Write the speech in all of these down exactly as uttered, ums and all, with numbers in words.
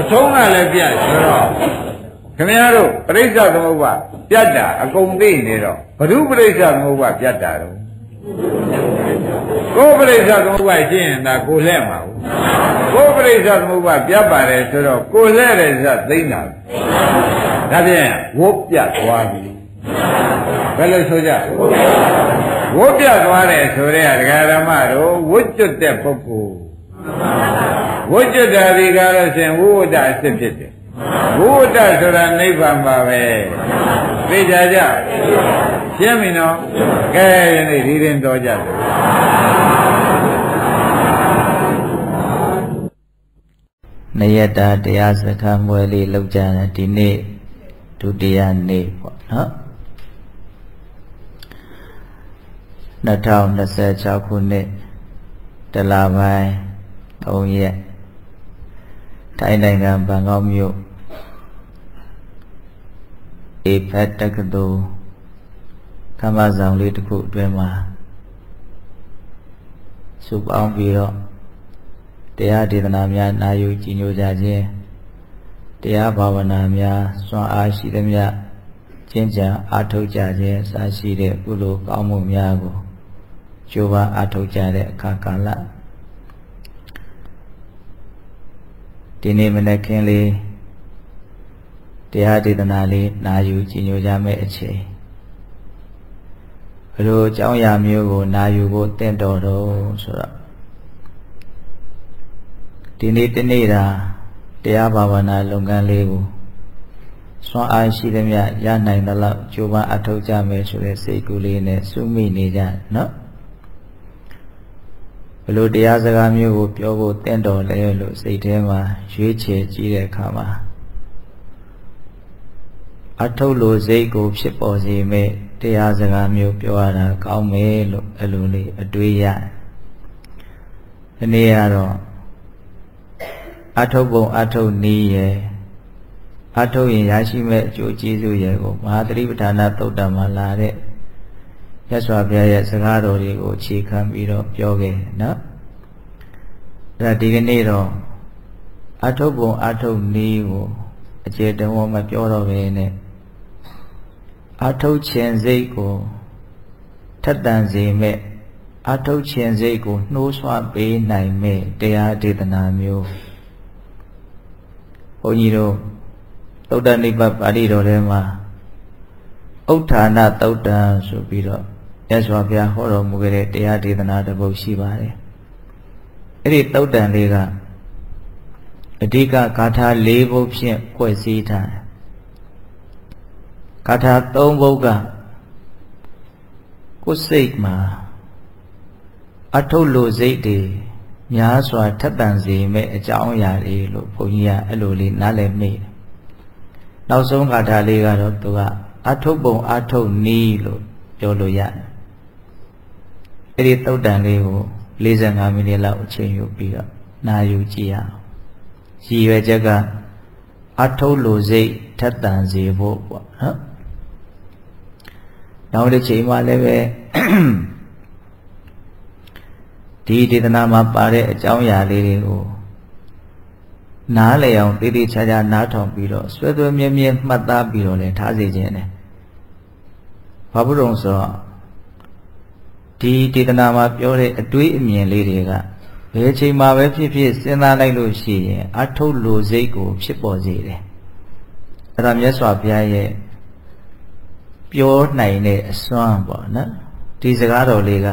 ဆုံးကလည်းပြတ်ဆိုတော့ခင်ဗျားတို့ပရိစ္ဆေသမုပ္ပါပြတ်တာအကုန်သိနေတော့ဘုရုပရိစ္ဆေသမုပ္ပါပြတ်တာတော့ကိုယ်ပရိစ္ဆေသမုပ္ပါရှင်းရင်ဒါကိုလှဲ့မှာကိုယ်ပရိစ္ဆေသမုပ္ပါပြတ်ပါတယ်ဆိုတော့ကိုလှဲ့တယ်ဆိုသိမ့်တာဒါဖြင့်ဝုတ်ပြတ်သွားပြီဘယ်လိုဆိုကြဝုတ်ပြတ်သွားတယ်ဆိုတဲ့ဒကာဓမ္မတို့ဝုတ်ကျွတ်တဲ့ပုဂ္ဂိုလ်ဝုတ်ကျွတ်တာဒီကားလို့ရှင်ဝိဝတ္တအစစ်ဖြစ်တယ်ဝိဝတ္တဆိုတာနိဗ္ဗာန်ပါပဲသိကြကြရှင်းပြီနော်ကဲယနေ့ဒီရင်တော်ကြတယ်နယတာတရားစခန်းပွဲလေးလောက်ကြတယ်ဒီနေ့ဒုတိယနေ့ပေါ့နော်နှစ်ထောင်နှစ်ဆယ်ခြောက်ခုနှစ်တလပိုင်းသုံးရက်ထိုင်းနိုင်ငံဘန်ကောက်မြို့အေဖက်တက္ကသိုလ်ခမ်းမဆောင်လေးတစ်ခုအတွင်းမှာစုပေါင်းပြီးတော့တရားဒေသနာများနာယူကြည်ညိုကြခြင်းတရားဘာဝနာများစွမ်းအားရှိသမျှကျင့်ကြံအားထုတ်ကြခြင်းစရှိတဲ့ကုသိုလ်ကောင်းမှုများကိုကြိုးပမ်းအားထုတ်ကြတဲ့အခါကာလဒီနေ့မနေ့ခင်းလေးတရားဒေသနာလေးနာယူကြည်ညိုကြမယ့်အချိန်ဘယ်လိုအကြောင်းအရာမျိုးကိုနာယူဖို့တင့်တော်တော့ဆိုတော့ဒီနေ့တနေ့တာတရားဘာဝနာလုပ်ငန်းလေးကိုစွမ်းအားရှိသမျှရနိုင်သလောက်ကြိုးပမ်းအထောက်ကြမယ်ဆိုတဲ့စိတ်ကူးလေးနဲ့စုမိနေကြနော်ဘယ်လိုတရားစကားမျိုးကိုပြောဖို့တင့်တော်လဲလို့စိတ်ထဲမှာရွေးချယ်ကြည့်တဲ့အခါမှာအထုပ်လိုစိတ်ကိုဖြစ်ပေါ်စေမဲ့တရားစကားမျိုးပြောရတာကောင်းမယ်လို့အဲ့လိုလေးအတွေးရဒီနေ့ကတော့အထုပ်ပုံအထုပ်နည်းရဲ့အထုပ်ရင်ရရှိမဲ့အကျိုးကျေးဇူးရဲ့ကိုမဟာသတိပဋ္ဌာန်သုတ်တံမှာလာတဲ့မြတ်စွာဘုရားရဲ့စကားတော်တွေကိုအခြေခံပြီးတော့ပြောခဲ့နော်အဲ့ဒါဒီကနေ့တော့အထုပ်ပုံအထုပ်နည်းကိုအကျေတဝမပြောတော့ပဲနဲ့အထုတ်ခြင်းစိတ်ကိုထက်သန်စေမဲ့အထုတ်ခြင်းစိတ်ကိုနှိုးဆွပေးနိုင်မဲ့တရားဒေသနာမျိုးဘုန်းကြီးတို့သုတ္တနိဗ္ဗာန်ပါဠိတော်ထဲမှာဥဋ္ဌာဏသုတ်တံဆိုပြီးတော့မြတ်စွာဘုရားဟောတော်မူခဲ့တဲ့တရားဒေသနာတစ်ပုဒ်ရှိပါတယ်အဲ့ဒီသုတ်တံလေးကအဓိကဂါထာ၄ပုဒ်ဖြင့်ဖွဲ့စည်းထားတယ်ဂါထာ၃ပုဒ်ကကိုယ်စိတ်မှာအထုပ်လိုစိတ်တွေများစွာထက်သန်စေမဲ့အကြောင်းအရာတွေလို့ဘုန်းကြီးကအဲ့လိုလေးနားလည်မိတယ်နောက်ဆုံးဂါထာလေးကတော့သူကအထုပ်ပုံအထုပ်နည်းလို့ပြောလို့ရတယ်အဲ့ဒီသုတ်တံလေးကို၄၅မိနစ်လောက်အချိန်ယူပြီးတော့နာယူကြည့်ရအောင်ရည်ရွယ်ချက်ကအထုပ်လိုစိတ်ထက်သန်စေဖို့ပေါ့နော်နောက်တစ်ချိန်မှလည်းပဲဒီဒေသနာမှာပါတဲ့အကြောင်းအရာလေးတွေကိုနားလည်အောင်တည်တည်ချာချာနားထောင်ပြီးတော့ဆွဲဆွဲမြဲမြဲမှတ်သားပြီးတော့လည်းထားစေခြင်းနဲ့ဘာဖြစ်လို့ဆိုတော့ဒီဒေသနာမှာပြောတဲ့အတွေးအမြင်လေးတွေကဘယ်ချိန်မှာပဲဖြစ်ဖြစ်စဉ်းစားလိုက်လို့ရှိရင်အထုပ်လိုစိတ်ကိုဖြစ်ပေါ်စေတယ်အဲ့ဒါမြတ်စွာဘုရားရဲ့ပြောနိုင်တဲ့အစွမ်းပေါ့နော်ဒီစကားတော်လေးက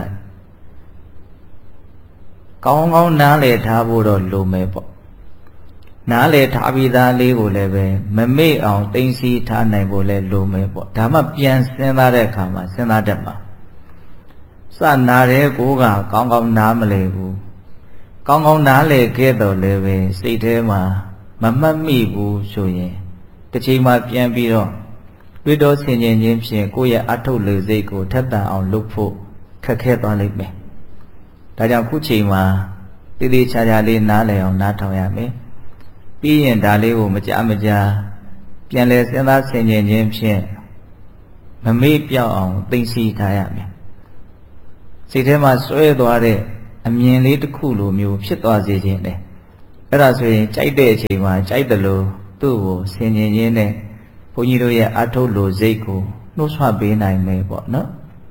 ကောင်းကောင်းနားလည်ထားဖို့တော့လိုမယ်ပေါ့နားလည်ထားပြီးသားလေးကိုလည်းပဲမမေ့အောင်သိသိထားနိုင်ဖို့လည်းလိုမယ်ပေါ့ဒါမှပြန်စဉ်းစားတဲ့အခါမှာစဉ်းစားတတ်မှာစနာတဲ့ကိုကကောင်းကောင်းနားမလည်ဘူးကောင်းကောင်းနားလည်ခဲ့တော့လည်းပဲစိတ်ထဲမှာမမှတ်မိဘူးဆိုရင်တစ်ချိန်မှပြန်ပြီးတော့တွေ့တော့ဆင်ခြင်ခြင်းဖြင့်ကိုယ့်ရဲ့အထုပ်လေစိတ်ကိုထက်သန်အောင်လုပ်ဖို့ခက်ခဲသွားလိမ့်မယ်ဒါကြောင့်ခုချိန်မှာတည်တည်ချာချာလေးနားလည်အောင်နားထောင်ရမယ်ပြီးရင်ဒါလေးကိုမကြားမကြားပြန်လဲစဉ်းစားဆင်ခြင်ခြင်းဖြင့်မမေ့ပြောက်အောင်သိသိထားရမယ်စိတ်ထဲမှာစွဲသွားတဲ့အမြင်လေးတစ်ခုလိုမျိုးဖြစ်သွားစေခြင်းလေအဲ့ဒါဆိုရင်ကြိုက်တဲ့အချိန်မှာကြိုက်တယ်လို့သူ့ကိုဆင်ញင်ရင်းနဲ့ဘုန်းကြီးတို့ရဲ့အထုတ်လို့စိတ်ကိုနှိုးဆွပေးနိုင်မယ်ပေါ့နော်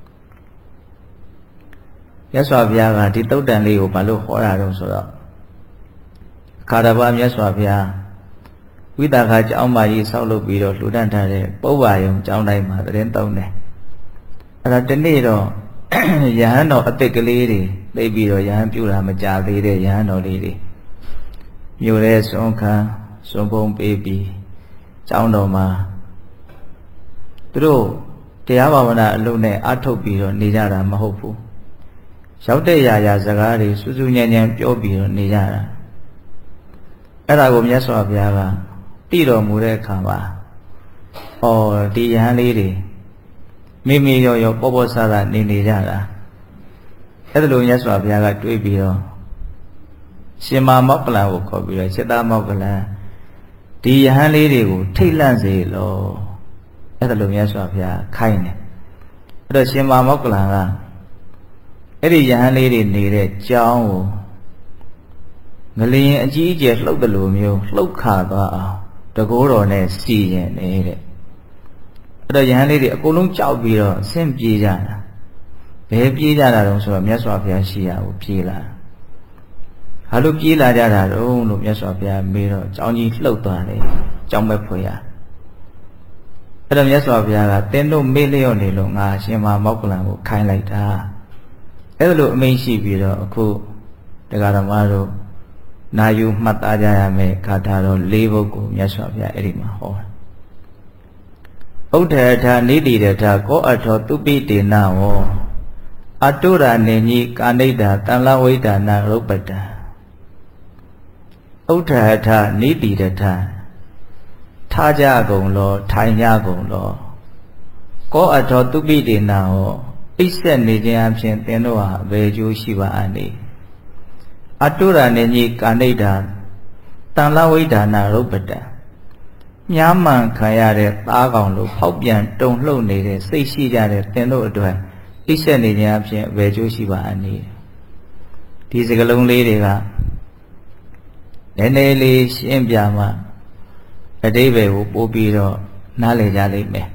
မြတ်စွာဘုရားကဒီတုတ်တန်လေးကိုဘာလို့ဟောတာတော့ဆိုတော့ခါရဘာမြတ်စွာဘုရားဝိသခာကျောင်းမကြီးဆောက်လုပ်ပြီးတော့လှူဒန်းထားတဲ့ပုဗ္ဗာယုံကျောင်းတိုင်းမှာသတင်းသုံးတယ်အဲ့ဒါတနေ့တော့ယဟန်တော်အစ်စ်ကလေးတွေသိပြီးတော့ယဟန်ပြူတာမကြသေးတဲ့ယဟန်တော်လေးတွေမြို့ရဲစွန်ခံစွန်ဖုံးပေးပြီးကျောင်းတော်မှာသူတို့တရားဘာဝနာအလုပ်နဲ့အထုတ်ပြီးတော့နေကြတာမဟုတ်ဘူးရောက်တဲ့ရာရာစကားတွေစူးစူးညံ့ညံ့ပြောပြီးတော့နေကြတာအဲ့ဒါကိုမြတ်စွာဘုရားကတည်တော်မူတဲ့အခါမှာဩဒီယဟန်လေးတွေမိမိရောရောပေါ်ပေါ်ဆဆနေနေကြတာအဲ့ဒါလိုမြတ်စွာဘုရားကတွေးပြီးတော့ရှင်မာမောက္ကလံကိုခေါ်ပြီးတော့စိတ္တမောက္ကလံဒီယဟန်လေးတွေကိုထိတ်လန့်စေလို့အဲ့ဒါလိုမြတ်စွာဘုရားခိုင်းတယ်အဲ့တော့ရှင်မာမောက္ကလံကအဲ့ဒီယဟန်လေးတွေနေတဲ့ကျောင်းကိုငလျင်အကြီးအကျယ်လှုပ်တယ်လို့မျိုးလှုပ်ခါသွားအောင်တကိုးတော်နဲ့စီရင်နေတဲ့အဲ့တော့ယဟန်လေးတွေအကုန်လုံးကြောက်ပြီးတော့ဆင့်ပြေးကြတာဘယ်ပြေးကြတာတုံးဆိုတော့မြတ်စွာဘုရားရှိရာကိုပြေးလာဟာလို့ပြေးလာကြတာတုံးလို့မြတ်စွာဘုရားမေးတော့ကျောင်းကြီးလှုပ်သွားတယ်ကျောင်းပဲဖွေရအဲ့တော့မြတ်စွာဘုရားကတင်းတို့မေ့လျော့နေလို့ငါရှင်မာမောက္ကလံကိုခိုင်းလိုက်တာအဲ့ဒါလို့အမိန့်ရှိပြီးတော့အခုတရားဓမ္မတို့နာယူမှတ်သားကြရမယ်ဂါထာတော်၄ပုဒ်ကိုမြတ်စွာဘုရားအဲ့ဒီမှာဟောဥဒ္ဓထာနိတိရထာကောအထောသူပိတေနဝောအတုရာနေညိကာဏိတာတန်လဝိဒါနာရုပ္ပတံဥဒ္ဓထာနိတိရထာထားကြကုန်လောထိုင်ကြကုန်လောကောအထောသူပိတေနဝောအိပ်ဆက်နေခြင်းအပြင်သင်တို့ဟာဘယ်ကျိုးရှိပါအနည်းအတုရာနေညိကာဏိတာတန်လဝိဒါနာရုပ္ပတံမြားမှန်ခံရတဲ့သားကောင်လိုဖောက်ပြန်တုံလှုပ်နေတဲ့စိတ်ရှိကြတဲ့သင်တို့အတွက်အိပ်ဆက်နေခြင်းအပြင်ဘယ်ကျိုးရှိပါအနည်းဒီစကလုံးလေးတွေကနည်းနည်းလေးရှင်းပြမှအတိပ္ပယ်ကိုပို့ပြီးတော့နားလည်ကြလိမ့်မယ်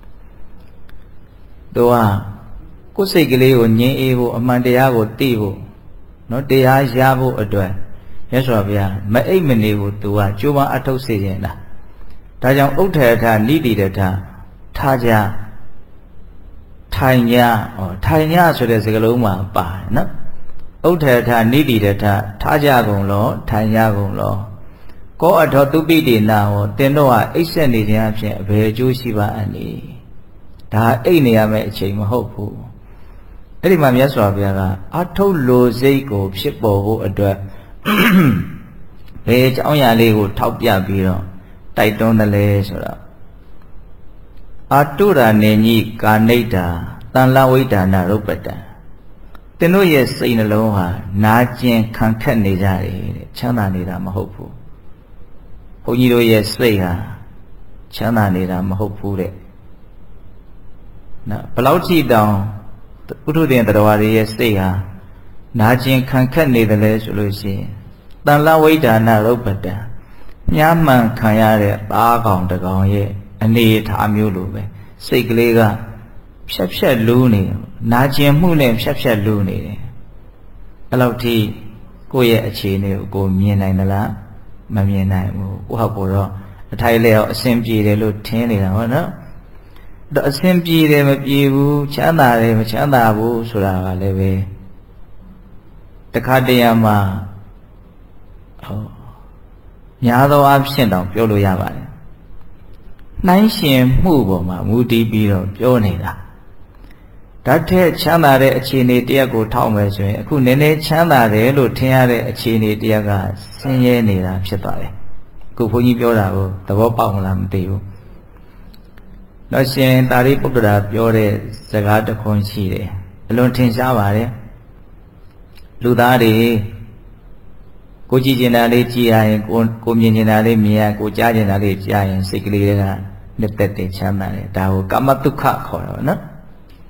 သူကကိုယ်စိတ်ကလေးကိုငြင်းအေးဖို့အမှန်တရားကိုသိဖို့နော်တရားရဖို့အတွက်မြတ်စွာဘုရားမအိပ်မနေဘူးသူကကြိုးပမ်းအထုတ်စေခြင်းလားဒါကြောင့်ဥဒ္ဓထာနိတိရထာထားကြထိုင်ကြဟောထိုင်ကြဆိုတဲ့စကားလုံးမှာပါတယ်နော်ဥဒ္ဓထာနိတိရထာထားကြကုန်လောထိုင်ကြကုန်လောကောအထောသူပိတေနဟောတင်တော့ဟာအိပ်ဆက်နေခြင်းအဖြစ်အဘယ်အကျိုးရှိပါအနည်းဒါအိပ်နေရမယ့်အချိန်မဟုတ်ဘူးအဲ့ဒီမှာမြတ်စွာဘုရားကအထုတ်လိုစိတ်ကိုဖြစ်ပေါ်ဖို့အတွက်ဘယ်အကြောင်းအရာလေးကိုထောက်ပြပြီးတော့တိုက်တွန်းတယ်လဲဆိုတော့အတုရာနေညိကာဏိတာတန်လဝိဒါနာရုပ္ပတံသင်တို့ရဲ့စိတ်နှလုံးဟာနာကျင်ခံခက်နေကြတယ်တဲ့ချမ်းသာနေတာမဟုတ်ဘူးဘုန်းကြီးတို့ရဲ့စိတ်ဟာချမ်းသာနေတာမဟုတ်ဘူးတဲ့နော်ဘလောက်ထိတောင်ပုထုဇဉ်တရားတွေရဲ့စိတ်ဟာနာကျင်ခံခက်နေတယ်လဲဆိုလို့ရှိရင်တန်လဝိဒါနာရုပ္ပတံမြားမှန်ခံရတဲ့သားကောင်တကောင်ရဲ့အနေအထားမျိုးလိုပဲစိတ်ကလေးကဖြက်ဖြက်လူးနေနာကျင်မှုနဲ့ဖြက်ဖြက်လူးနေတယ်အဲ့လောက်ထိကိုယ့်ရဲ့အခြေအနေကိုကိုမြင်နိုင်သလားမမြင်နိုင်ဘူးကိုယ့်ဟာကိုယ်တော့အထိုက်လျောက်အဆင်ပြေတယ်လို့ထင်နေတာဟုတ်နော်တော့အဆင်ပြေတယ်မပြေဘူးချမ်းသာတယ်မချမ်းသာဘူးဆိုတာကလည်းပဲတခါတရံမှာဟောများသောအားဖြင့်တောင်ပြောလို့ရပါတယ်နှိုင်းရှင်မှုပေါ်မှာမူတည်ပြီးတော့ပြောနေတာဓာတ်ထက်ချမ်းသာတဲ့အခြေအနေတရက်ကိုထောက်မယ်ဆိုရင်အခုနည်းနည်းချမ်းသာတယ်လို့ထင်ရတဲ့အခြေအနေတရက်ကဆင်းရဲနေတာဖြစ်သွားတယ်အခုဘုန်းကြီးပြောတာကိုသဘောပေါက်မလားမသိဘူးတော့ရှင်သာရိပုတ္တရာပြောတဲ့စကားတစ်ခွန်းရှိတယ်အလွန်ထင်ရှားပါတယ်လူသားတွေကိုကြည့်ကျင်တာလေးကြည့်ရရင်ကိုကိုမြင်ကျင်တာလေးမြင်ရကိုကြားကျင်တာလေးကြားရင်စိတ်ကလေးတွေကနှစ်သက်တယ်ချမ်းသာတယ်ဒါကိုကာမတုခခေါ်တော့နော်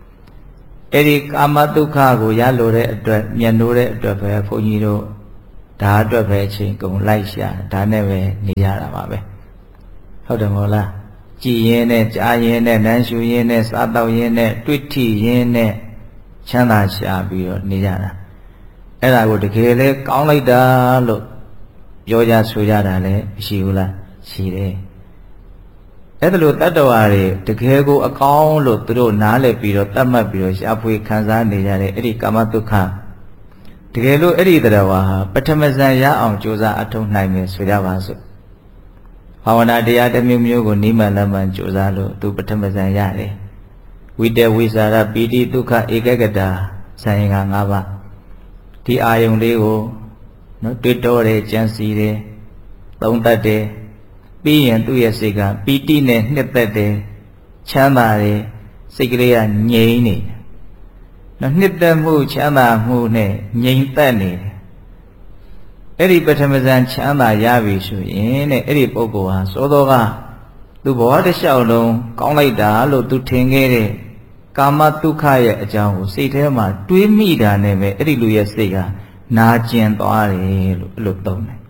အဲ့ဒီကာမတုခကိုရလိုတဲ့အတွက်မျက်နှိုးတဲ့အတွက်ပဲဘုန်းကြီးတို့ဒါအတွက်ပဲအချိန်ကုန်လိုက်ရှာဒါနဲ့ပဲနေရတာပါပဲဟုတ်တယ်မဟုတ်လားကြည်ရင်နဲ့ကြားရင်နဲ့နမ်းရှူရင်နဲ့စားတော့ရင်နဲ့တွေ့ထိရင်နဲ့ချမ်းသာရှာပြီးတော့နေကြတာအဲ့ဒါကိုတကယ်လဲကောင်းလိုက်တာလို့ပြောကြဆိုကြတာလည်းမရှိဘူးလားရှိတယ်အဲ့ဒါလို့တတ္တဝါတွေတကယ်ကိုအကောင်းလို့သူတို့နားလည်ပြီးတော့တတ်မှတ်ပြီးတော့ရှားဖွေခံစားနေကြတဲ့အဲ့ဒီကာမတုခတကယ်လို့အဲ့ဒီတတ္တဝါဟာပထမဇန်ရအောင်ကြိုးစားအထောက်နိုင်မယ်ဆိုကြပါစို့ဘာဝနာတရားတစ်မျိုးမျိုးကိုနိမလမှန်ကြိုးစားလို့သူပထမဇန်ရတယ်ဝိတ္တဝိสารပီတိဒုက္ခဧကဂတဇန်ရင်က၅ပါးဒီအာယုန်လေးကိုနော်တွေ့တော်တယ်ကြံစီတယ်သုံးတတ်တယ်ပြီးရင်သူ့ရဲ့စိတ်ကပီတိနဲ့နှစ်သက်တယ်ချမ်းသာတယ်စိတ်ကလေးကငြိမ်နေတယ်နော်နှစ်သက်မှုချမ်းသာမှုနဲ့ငြိမ်သက်နေတယ်အဲ့ဒီပထမဇန်ချမ်းသာရပြီဆိုရင်တဲ့အဲ့ဒီပုဂ္ဂိုလ်ဟာစောသောကသူဘဝတစ်လျှောက်လုံးကောင်းလိုက်တာလို့သူထင်ခဲ့တဲ့ကာမတုခရဲ့အကြောင်းကိုစိတ်ထဲမှာတွေးမိတာနဲ့ပဲအဲ့ဒီလူရဲ့စိတ်ကနာကျင်သွားတယ်လို့အဲ့လိုသုံးတယ်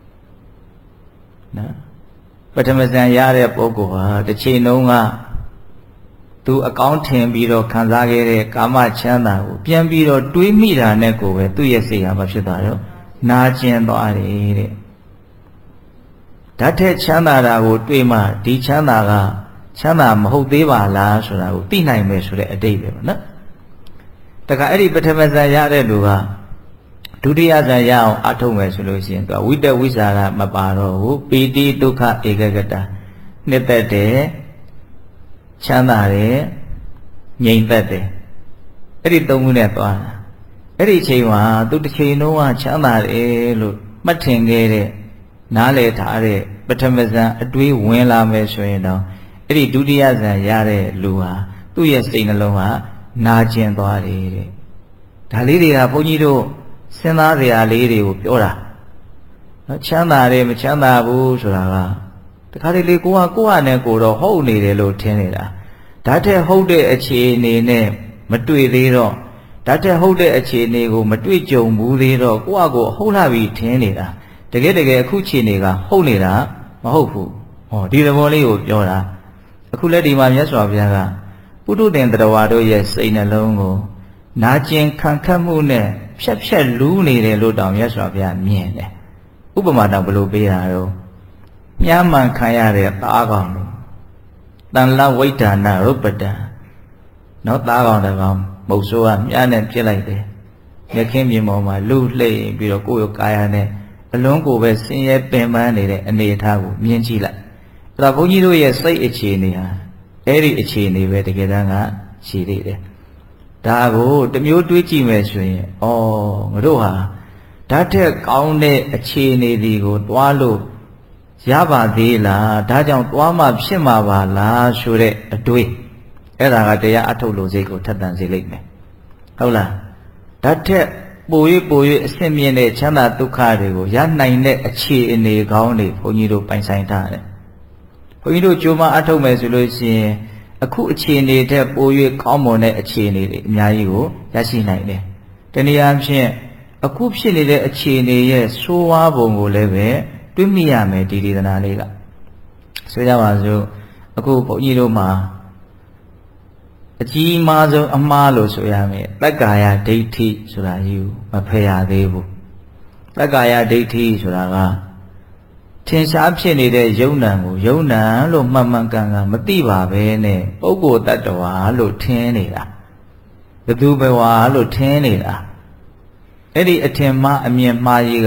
နော်ပထမဇန်ရတဲ့ပုဂ္ဂိုလ်ဟာတစ်ချိန်လုံးကသူအကောင်းထင်ပြီးတော့ခံစားခဲ့တဲ့ကာမချမ်းသာကိုပြန်ပြီးတော့တွေးမိတာနဲ့ကိုပဲသူ့ရဲ့စိတ်ဟာမဖြစ်သွားတော့နာကျင်သွားတယ်တဲ့ဓာတ်ထက်ချမ်းသာတာကိုတွေးမှဒီချမ်းသာကချမ်းသာမဟုတ်သေးပါလားဆိုတာကိုသိနိုင်မယ်ဆိုတဲ့အတိတ်ပဲပေါ့နော်တခါအဲ့ဒီပထမဇန်ရတဲ့လူကဒုတိယဇန်ရအောင်အထုတ်မယ်ဆိုလို့ရှိရင်သူကဝိတ္တဝိสารမပါတော့ဘူးပီတိဒုက္ခဧကဂတနှစ်သက်တယ်ချမ်းသာတယ်ငြိမ်သက်တယ်အဲ့ဒီသုံးခုနဲ့သွားတာအဲ့ဒီအချိန်မှာသူတစ်ချိန်လုံးကချမ်းသာတယ်လို့မှတ်ထင်ခဲ့တဲ့နားလည်ထားတဲ့ပထမဇန်အတွေးဝင်လာမယ်ဆိုရင်တော့အဲ့ဒီဒုတိယဇန်ရတဲ့လူဟာသူ့ရဲ့စိတ်နှလုံးကနာကျင်သွားတယ်တဲ့ဒါလေးတွေကဘုန်းကြီးတို့စဉ်းစားစရာလေးတွေကိုပြောတာနော်ချမ်းသာတယ်မချမ်းသာဘူးဆိုတာကတခါတလေကိုကကိုယ့်ဟာနဲ့ကိုယ်တော့ဟုတ်နေတယ်လို့ထင်နေတာဒါထက်ဟုတ်တဲ့အခြေအနေနဲ့မတွေ့သေးတော့ဒါထက်ဟုတ်တဲ့အခြေအနေကိုမတွေ့ကြုံဘူးသေးတော့ကိုယ့်ဟာကိုယ်ဟုတ်လာပြီထင်နေတာတကယ်တကယ်အခုအခြေအနေကဟုတ်နေတာမဟုတ်ဘူးဟောဒီသဘောလေးကိုပြောတာအခုလက်ဒီမှာမြတ်စွာဘုရားကပုထုသင်တရားဝါတို့ရဲ့စိတ်နှလုံးကိုနာကျင်ခံခတ်မှုနဲ့ဖြက်ဖြက်လူးနေတယ်လို့တောင်မြတ်စွာဘုရားမြင်တယ်ဥပမာတော့ဘယ်လိုပေးတာတော့မြားမှန်ခံရတဲ့သားကောင်လို့တန်လဝိဒါနရုပ္ပတံနော်သားကောင်တကောင်မုတ်ဆိုးကမြားနဲ့ပြစ်လိုက်တယ်မြက်ခင်းပြင်ပေါ်မှာလူလှိမ့်ပြီးတော့ကိုယ့်ရဲ့ကာယနဲ့အလုံးကိုပဲဆင်းရဲပင်ပန်းနေတဲ့အနေအထားကိုမြင်ကြည့်လိုက်အဲ့ဒါဘုန်းကြီးတို့ရဲ့စိတ်အခြေအနေဟာအဲ့ဒီအခြေအနေပဲတကယ်တမ်းကရှိသေးတယ်ဒါကိုတမျိုးတွေးကြည့်မယ်ဆိုရင်ဩငါတို့ဟာဓာတ်ထက်ကောင်းတဲ့အခြေအနေဒီကိုတွားလို့ရပါသေးလားဒါကြောင့်တွားမှဖြစ်မှာပါလားဆိုတဲ့အတွေးအဲ့ဒါကတရားအထုတ်လို့စိတ်ကိုထက်သန်စေလိမ့်မယ်ဟုတ်လားဓာတ်ထက်ပို၍ပို၍အဆင့်မြင့်တဲ့ချမ်းသာဒုက္ခတွေကိုရနိုင်တဲ့အခြေအနေကောင်းတွေဘုန်းကြီးတို့ပိုင်ဆိုင်ထားတယ်ဘုန်းကြီးတို့ကြိုးမအထုတ်မယ်ဆိုလို့ရှိရင်အခုအခြေအနေထက်ပို၍ကောင်းမွန်တဲ့အခြေအနေတွေအများကြီးကိုရရှိနိုင်တယ်။တနည်းအားဖြင့်အခုဖြစ်နေတဲ့အခြေအနေရဲ့ဆိုးဝါးပုံကိုလည်းပဲတွေးမိရမယ်ဒီဒေသနာလေးကဆိုကြပါစို့အခုဘုန်းကြီးတို့မှာအကြီးမားဆုံးအမှားလို့ဆိုရမယ်တက္ကာယဒိဋ္ဌိဆိုတာယူမဖယ်ရသေးဘူးတက္ကာယဒိဋ္ဌိဆိုတာကထင်ရှားဖြစ်နေတဲ့ယုံ nant ကိုယုံ nant လို့မှန်မှန်ကန်ကန်မသိပါပဲနဲ့ပုဂ္ဂိုလ်တ attva လို့ထင်နေတာဘယ်သူပဲဝါလို့ထင်နေတာအဲ့ဒီအထင်မှားအမြင်မှားကြီးက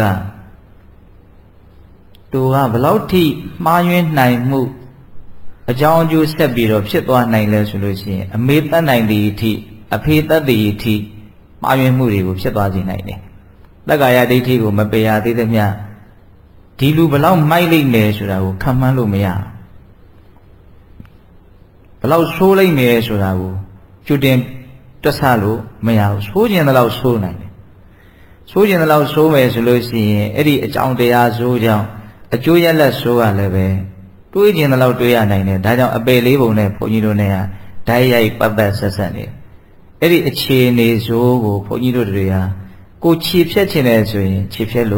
သူကဘလောက်ထိမှားယွင်းနိုင်မှုအကြောင်းအကျိုးဆက်ပြီးတော့ဖြစ်သွားနိုင်လဲဆိုလို့ရှိရင်အမေတတ်နိုင်သည့်အထိအဖေတတ်သည့်အထိမှားယွင်းမှုတွေကိုဖြစ်သွားစေနိုင်တယ်တက္ကာယဒိဋ္ဌိကိုမပယ်ရသေးသမျှဒီလူဘလောက်မိုက်လိမ့်မယ်ဆိုတာကိုခံမှန်းလို့မရဘလောက်ဆိုးလိမ့်မယ်ဆိုတာကိုကြိုတင်တွက်ဆလို့မရဘူးဆိုးကျင်တဲ့လောက်ဆိုးနိုင်တယ်ဆိုးကျင်တဲ့လောက်ဆိုးမယ်ဆိုလို့ရှိရင်အဲ့ဒီအကြောင်းတရားဆိုးကြောင့်အကျိုးရလဒ်ဆိုးကလည်းပဲတွေးကျင်တဲ့လောက်တွေးရနိုင်တယ်ဒါကြောင့်အပေလေးပုံနဲ့ဘုန်းကြီးတို့နဲ့ဟာဓာတ်ရိုက်ပတ်သက်ဆက်ဆက်နေအဲ့ဒီအခြေအနေဆိုးကိုဘုန်းကြီးတို့တွေဟာကိုခြေဖြတ်ခြင်းနဲ့ဆိုရင်ခြေဖြတ်လို့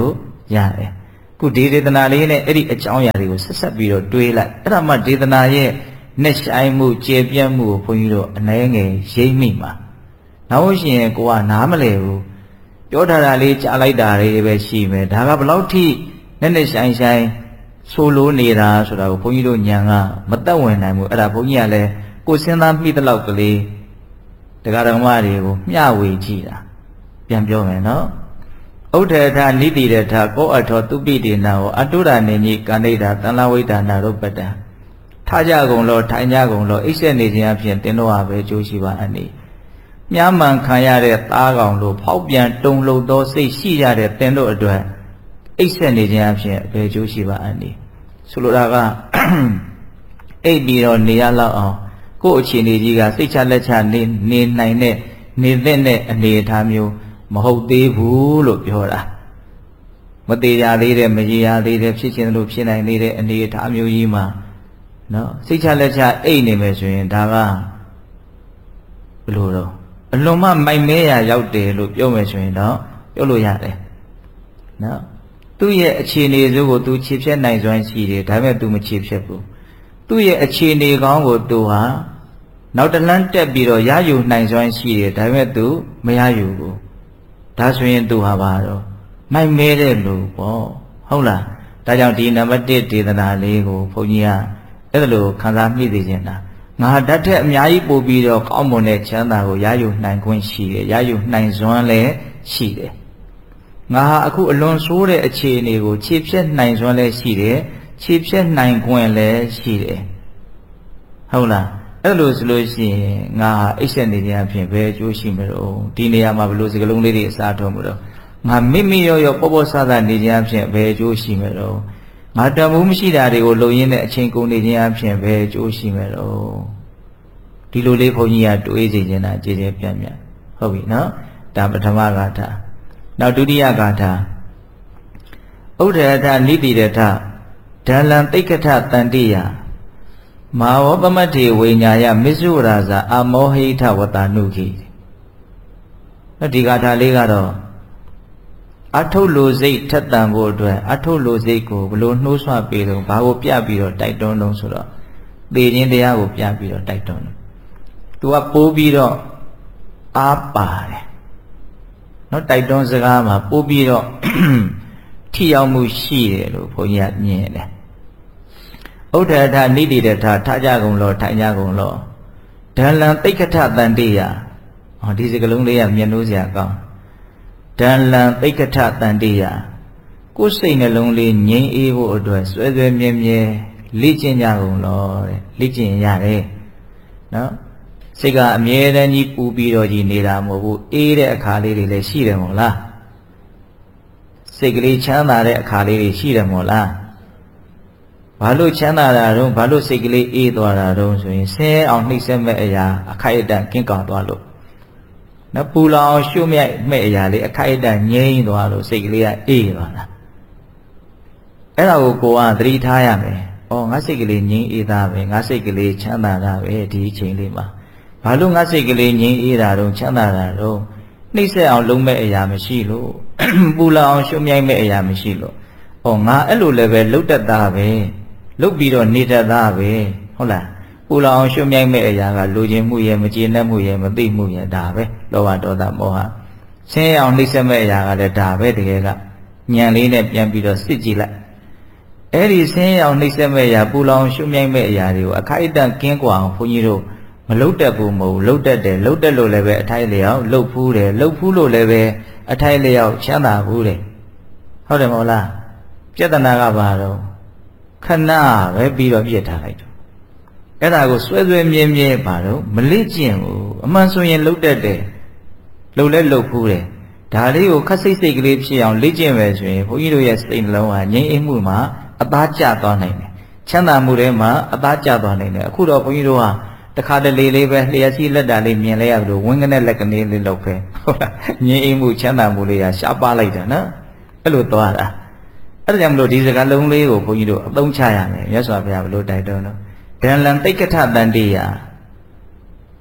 ရတယ်ခုဒီဒေသနာလေးနဲ့အဲ့ဒီအကြောင်းအရာတွေကိုဆက်ဆက်ပြီးတော့တွေးလိုက်အဲ့ဒါမှဒေသနာရဲ့နဲ့ဆိုင်မှုကျေပြတ်မှုကိုဘုန်းကြီးတို့အနည်းငယ်ရိပ်မိမှာနောက်ရှင်ကိုကနားမလဲဘူးပြောထားတာလေးကြားလိုက်တာလေးပဲရှိမယ်ဒါကဘလောက်ထိနဲ့နဲ့ဆိုင်ဆိုင်ဆိုလိုနေတာဆိုတာကိုဘုန်းကြီးတို့ညာကမသက်ဝင်နိုင်ဘူးအဲ့ဒါဘုန်းကြီးကလည်းကိုစဉ်းစားမိတဲ့လောက်ကလေးတရားတော်မတွေကိုမျှဝေကြည့်တာပြန်ပြောမယ်နော်ဥဒ္ဒေထနိတိရထကောအထောသူပိတေနာဟောအတုရနေကြီးကဏိတာတန်လဝိဒါနာရုပ္ပတံထားကြကုန်လို့ထိုင်ကြကုန်လို့အိပ်ဆက်နေခြင်းအဖြစ်တင်းတော့ပဲကြိုးရှိပါအနေမြားမှန်ခံရတဲ့သားကောင်လို့ဖောက်ပြန်တုံလှုပ်သောစိတ်ရှိရတဲ့တင်းတို့အတွက်အိပ်ဆက်နေခြင်းအဖြစ်ပဲကြိုးရှိပါအနေဆိုလိုတာကအိပ်ပြီးတော့နေရလောက်အောင်ကိုယ့်အခြေအနေကြီးကစိတ်ချလက်ချနေနေနိုင်တဲ့နေတဲ့နဲ့အနေအထားမျိုးမဟုတ်သေးဘူးလို့ပြောတာမသေးရသေးတဲ့မရေရသေးတဲ့ဖြစ်ခြင်းလို့ဖြစ်နိုင်သေးတဲ့အနေအထားမျိုးကြီးမှာနော်စိတ်ချလက်ချအိတ်နေမယ်ဆိုရင်ဒါကဘယ်လိုတော့အလွန်မှမိုက်မဲရရောက်တယ်လို့ပြောမယ်ဆိုရင်တော့ပြောလို့ရတယ်နော်သူ့ရဲ့အခြေအနေစိုးကိုသူခြေဖြတ်နိုင်စွမ်းရှိတယ်ဒါပေမဲ့သူမခြေဖြတ်ဘူးသူ့ရဲ့အခြေအနေကောင်းကိုသူဟာနောက်တလန်းတက်ပြီးတော့ရယူနိုင်စွမ်းရှိတယ်ဒါပေမဲ့သူမရယူဘူးဒါဆိုရင်သူဟာဘာတော့မိုက်မဲတဲ့လူပေါ့ဟုတ်လားဒါကြောင့်ဒီနံပါတ်တစ်ဒေသနာလေးကိုဘုန်းကြီးကအဲ့ဒါလိုခံစားမိသိခြင်းတာငါဓာတ်ထက်အများကြီးပို့ပြီးတော့ကောင်းမွန်တဲ့ချမ်းသာကိုရယူနိုင်ခွင့်ရှိတယ်ရယူနိုင်စွမ်းလည်းရှိတယ်ငါဟာအခုအလွန်ဆိုးတဲ့အခြေအနေကိုခြေဖြတ်နိုင်စွမ်းလည်းရှိတယ်ခြေဖြတ်နိုင်ခွင့်လည်းရှိတယ်ဟုတ်လားအဲ့လိုဆိုလို့ရှိရင်ငါဟာအိပ်ဆက်နေခြင်းအဖြစ်ပဲအကျိုးရှိမှာတော့ဒီနေရာမှာဘလို့စကလုံးလေးတွေအစားထုတ်မှုတော့ငါမိမိရောရောပေါ့ပေါ့ဆဆနေခြင်းအဖြစ်ပဲအကျိုးရှိမှာတော့ငါတန်ဖိုးမရှိတာတွေကိုလုံရင်းတဲ့အချိန်ကုန်နေခြင်းအဖြစ်ပဲအကျိုးရှိမှာတော့ဒီလိုလေးဘုန်းကြီးကတွေးကြည့်နေတာကြည်ကြဲပြန့်ပြန့်ဟုတ်ပြီနော်ဒါပထမဂါထာနောက်ဒုတိယဂါထာဥဒ္ဒေထနိတိရထဒလံတိက္ခထတန္တိယမာဝပမတ္ထေဝိညာယမစ္ဆုရာဇာအမောဟိထဝတ္တနုခိနော်ဒီဂါထာလေးကတော့အထုလိုစိတ်ထက်တန်ဖို့အတွက်အထုလိုစိတ်ကိုဘလို့နှိုးဆွပေးတော့ဘာကိုပြပြီးတော့တိုက်တွန်းတော့ဆိုတော့သေခြင်းတရားကိုပြပြီးတော့တိုက်တွန်းတယ်သူကပိုးပြီးတော့အားပါတယ်နော်တိုက်တွန်းစကားမှာပိုးပြီးတော့ထိရောက်မှုရှိတယ်လို့ဘုန်းကြီးကမြင်တယ်ဥဒ္ဒထနိတိတထထားကြကုန်လို့ထိုင်ကြကုန်လို့ဒလံတိက္ခထတန္တိယဟောဒီစကလုံးလေးကမျက်နှိုးစရာကောင်းဒလံတိက္ခထတန္တိယကိုယ်စိတ်နှလုံးလေးငြိမ်းအေးဖို့အတွက်ဆွဲဆွဲမြဲမြဲလေ့ကျင့်ကြကုန်လို့တဲ့လေ့ကျင့်ရတယ်နော်စိတ်ကအမြဲတမ်းကြီးပူပြီးတော့ကြီးနေတာမဟုတ်ဘူးအေးတဲ့အခါလေးတွေလည်းရှိတယ်မို့လားစိတ်ကလေးချမ်းသာတဲ့အခါလေးတွေရှိတယ်မို့လားဘာလို့ချမ်းသာတာတော့ဘာလို့စိတ်ကလေးအေးသွားတာတော့ဆိုရင်ဆင်းရဲအောင်နှိမ့်ဆက်မဲ့အရာအခိုက်အတန့်ကင်းကောင်းသွားလို့နော်ပူလောင်ရှုမြိုက်မဲ့အရာလေးအခိုက်အတန့်ငြိမ်းသွားလို့စိတ်ကလေးကအေးသွားတာအဲ့ဒါကိုကိုကသတိထားရမယ်။အော်ငါစိတ်ကလေးငြိမ်းအေးသားပဲငါစိတ်ကလေးချမ်းသာတာပဲဒီအချိန်လေးမှာဘာလို့ငါစိတ်ကလေးငြိမ်းအေးတာတော့ချမ်းသာတာတော့နှိမ့်ဆက်အောင်လုံးမဲ့အရာမရှိလို့ပူလောင်အောင်ရှုမြိုက်မဲ့အရာမရှိလို့အော်ငါအဲ့လိုလည်းပဲလှုပ်တတ်တာပဲလှုပ်ပြီးတော့နေတတ်တာပဲဟုတ်လားပူလောင်အောင်ရှုမြိုက်မဲ့အရာကလူချင်းမှုရဲ့မကျေနပ်မှုရဲ့မသိမှုရဲ့ဒါပဲလောဘဒေါသမောဟဆင်းရဲအောင်နှိမ့်ဆက်မဲ့အရာကလည်းဒါပဲတကယ်ကညံလေးနဲ့ပြန်ပြီးတော့စစ်ကြည့်လိုက်အဲ့ဒီဆင်းရဲအောင်နှိမ့်ဆက်မဲ့အရာပူလောင်ရှုမြိုက်မဲ့အရာတွေကိုအခိုက်အတန့်ကင်းကွာအောင်ဘုန်းကြီးတို့မလှုပ်တတ်ဘူးမဟုတ်လှုပ်တတ်တယ်လှုပ်တတ်လို့လည်းပဲအထိုက်လျောက်လှုပ်ဖူးတယ်လှုပ်ဖူးလို့လည်းပဲအထိုက်လျောက်ချမ်းသာဘူးတယ်ဟုတ်တယ်မဟုတ်လားပြဿနာကဘာတော့ခဏပဲပြီးတော့ပြစ်ထားလိုက်တော့အဲ့ဒါကိုဆွဲဆွဲမြဲမြဲပါတော့မလေ့ကျင့်ဘူးအမှန်ဆိုရင်လှုပ်တတ်တယ်လှုပ်လဲလှုပ်ဖူးတယ်ဒါလေးကိုခက်စိတ်စိတ်ကလေးဖြစ်အောင်လေ့ကျင့်မယ်ဆိုရင်ဘုန်းကြီးတို့ရဲ့စိတ်နှလုံးဟာငြိမ်းအေးမှုမှာအသားကျသွားနိုင်တယ်ချမ်းသာမှုတွေမှာအသားကျသွားနိုင်တယ်အခုတော့ဘုန်းကြီးတို့ဟာတခါတလေလေးပဲလျှက်စီးလက်တာလေးမြင်လဲရလို့ဝင်းကနေလက်ကနေလေးလောက်ပဲဟုတ်လားငြိမ်းအေးမှုချမ်းသာမှုလေးကရှားပါလိုက်တာနော်အဲ့လိုသွားတာအဲ့ဒါကြောင့်မလို့ဒီစကားလုံးလေးကိုဘုန်းကြီးတို့အသုံးချရမယ်မြတ်စွာဘုရားဘလို့တိုက်တွန်းတော့ဒလံတိက္ခထတန္တိယ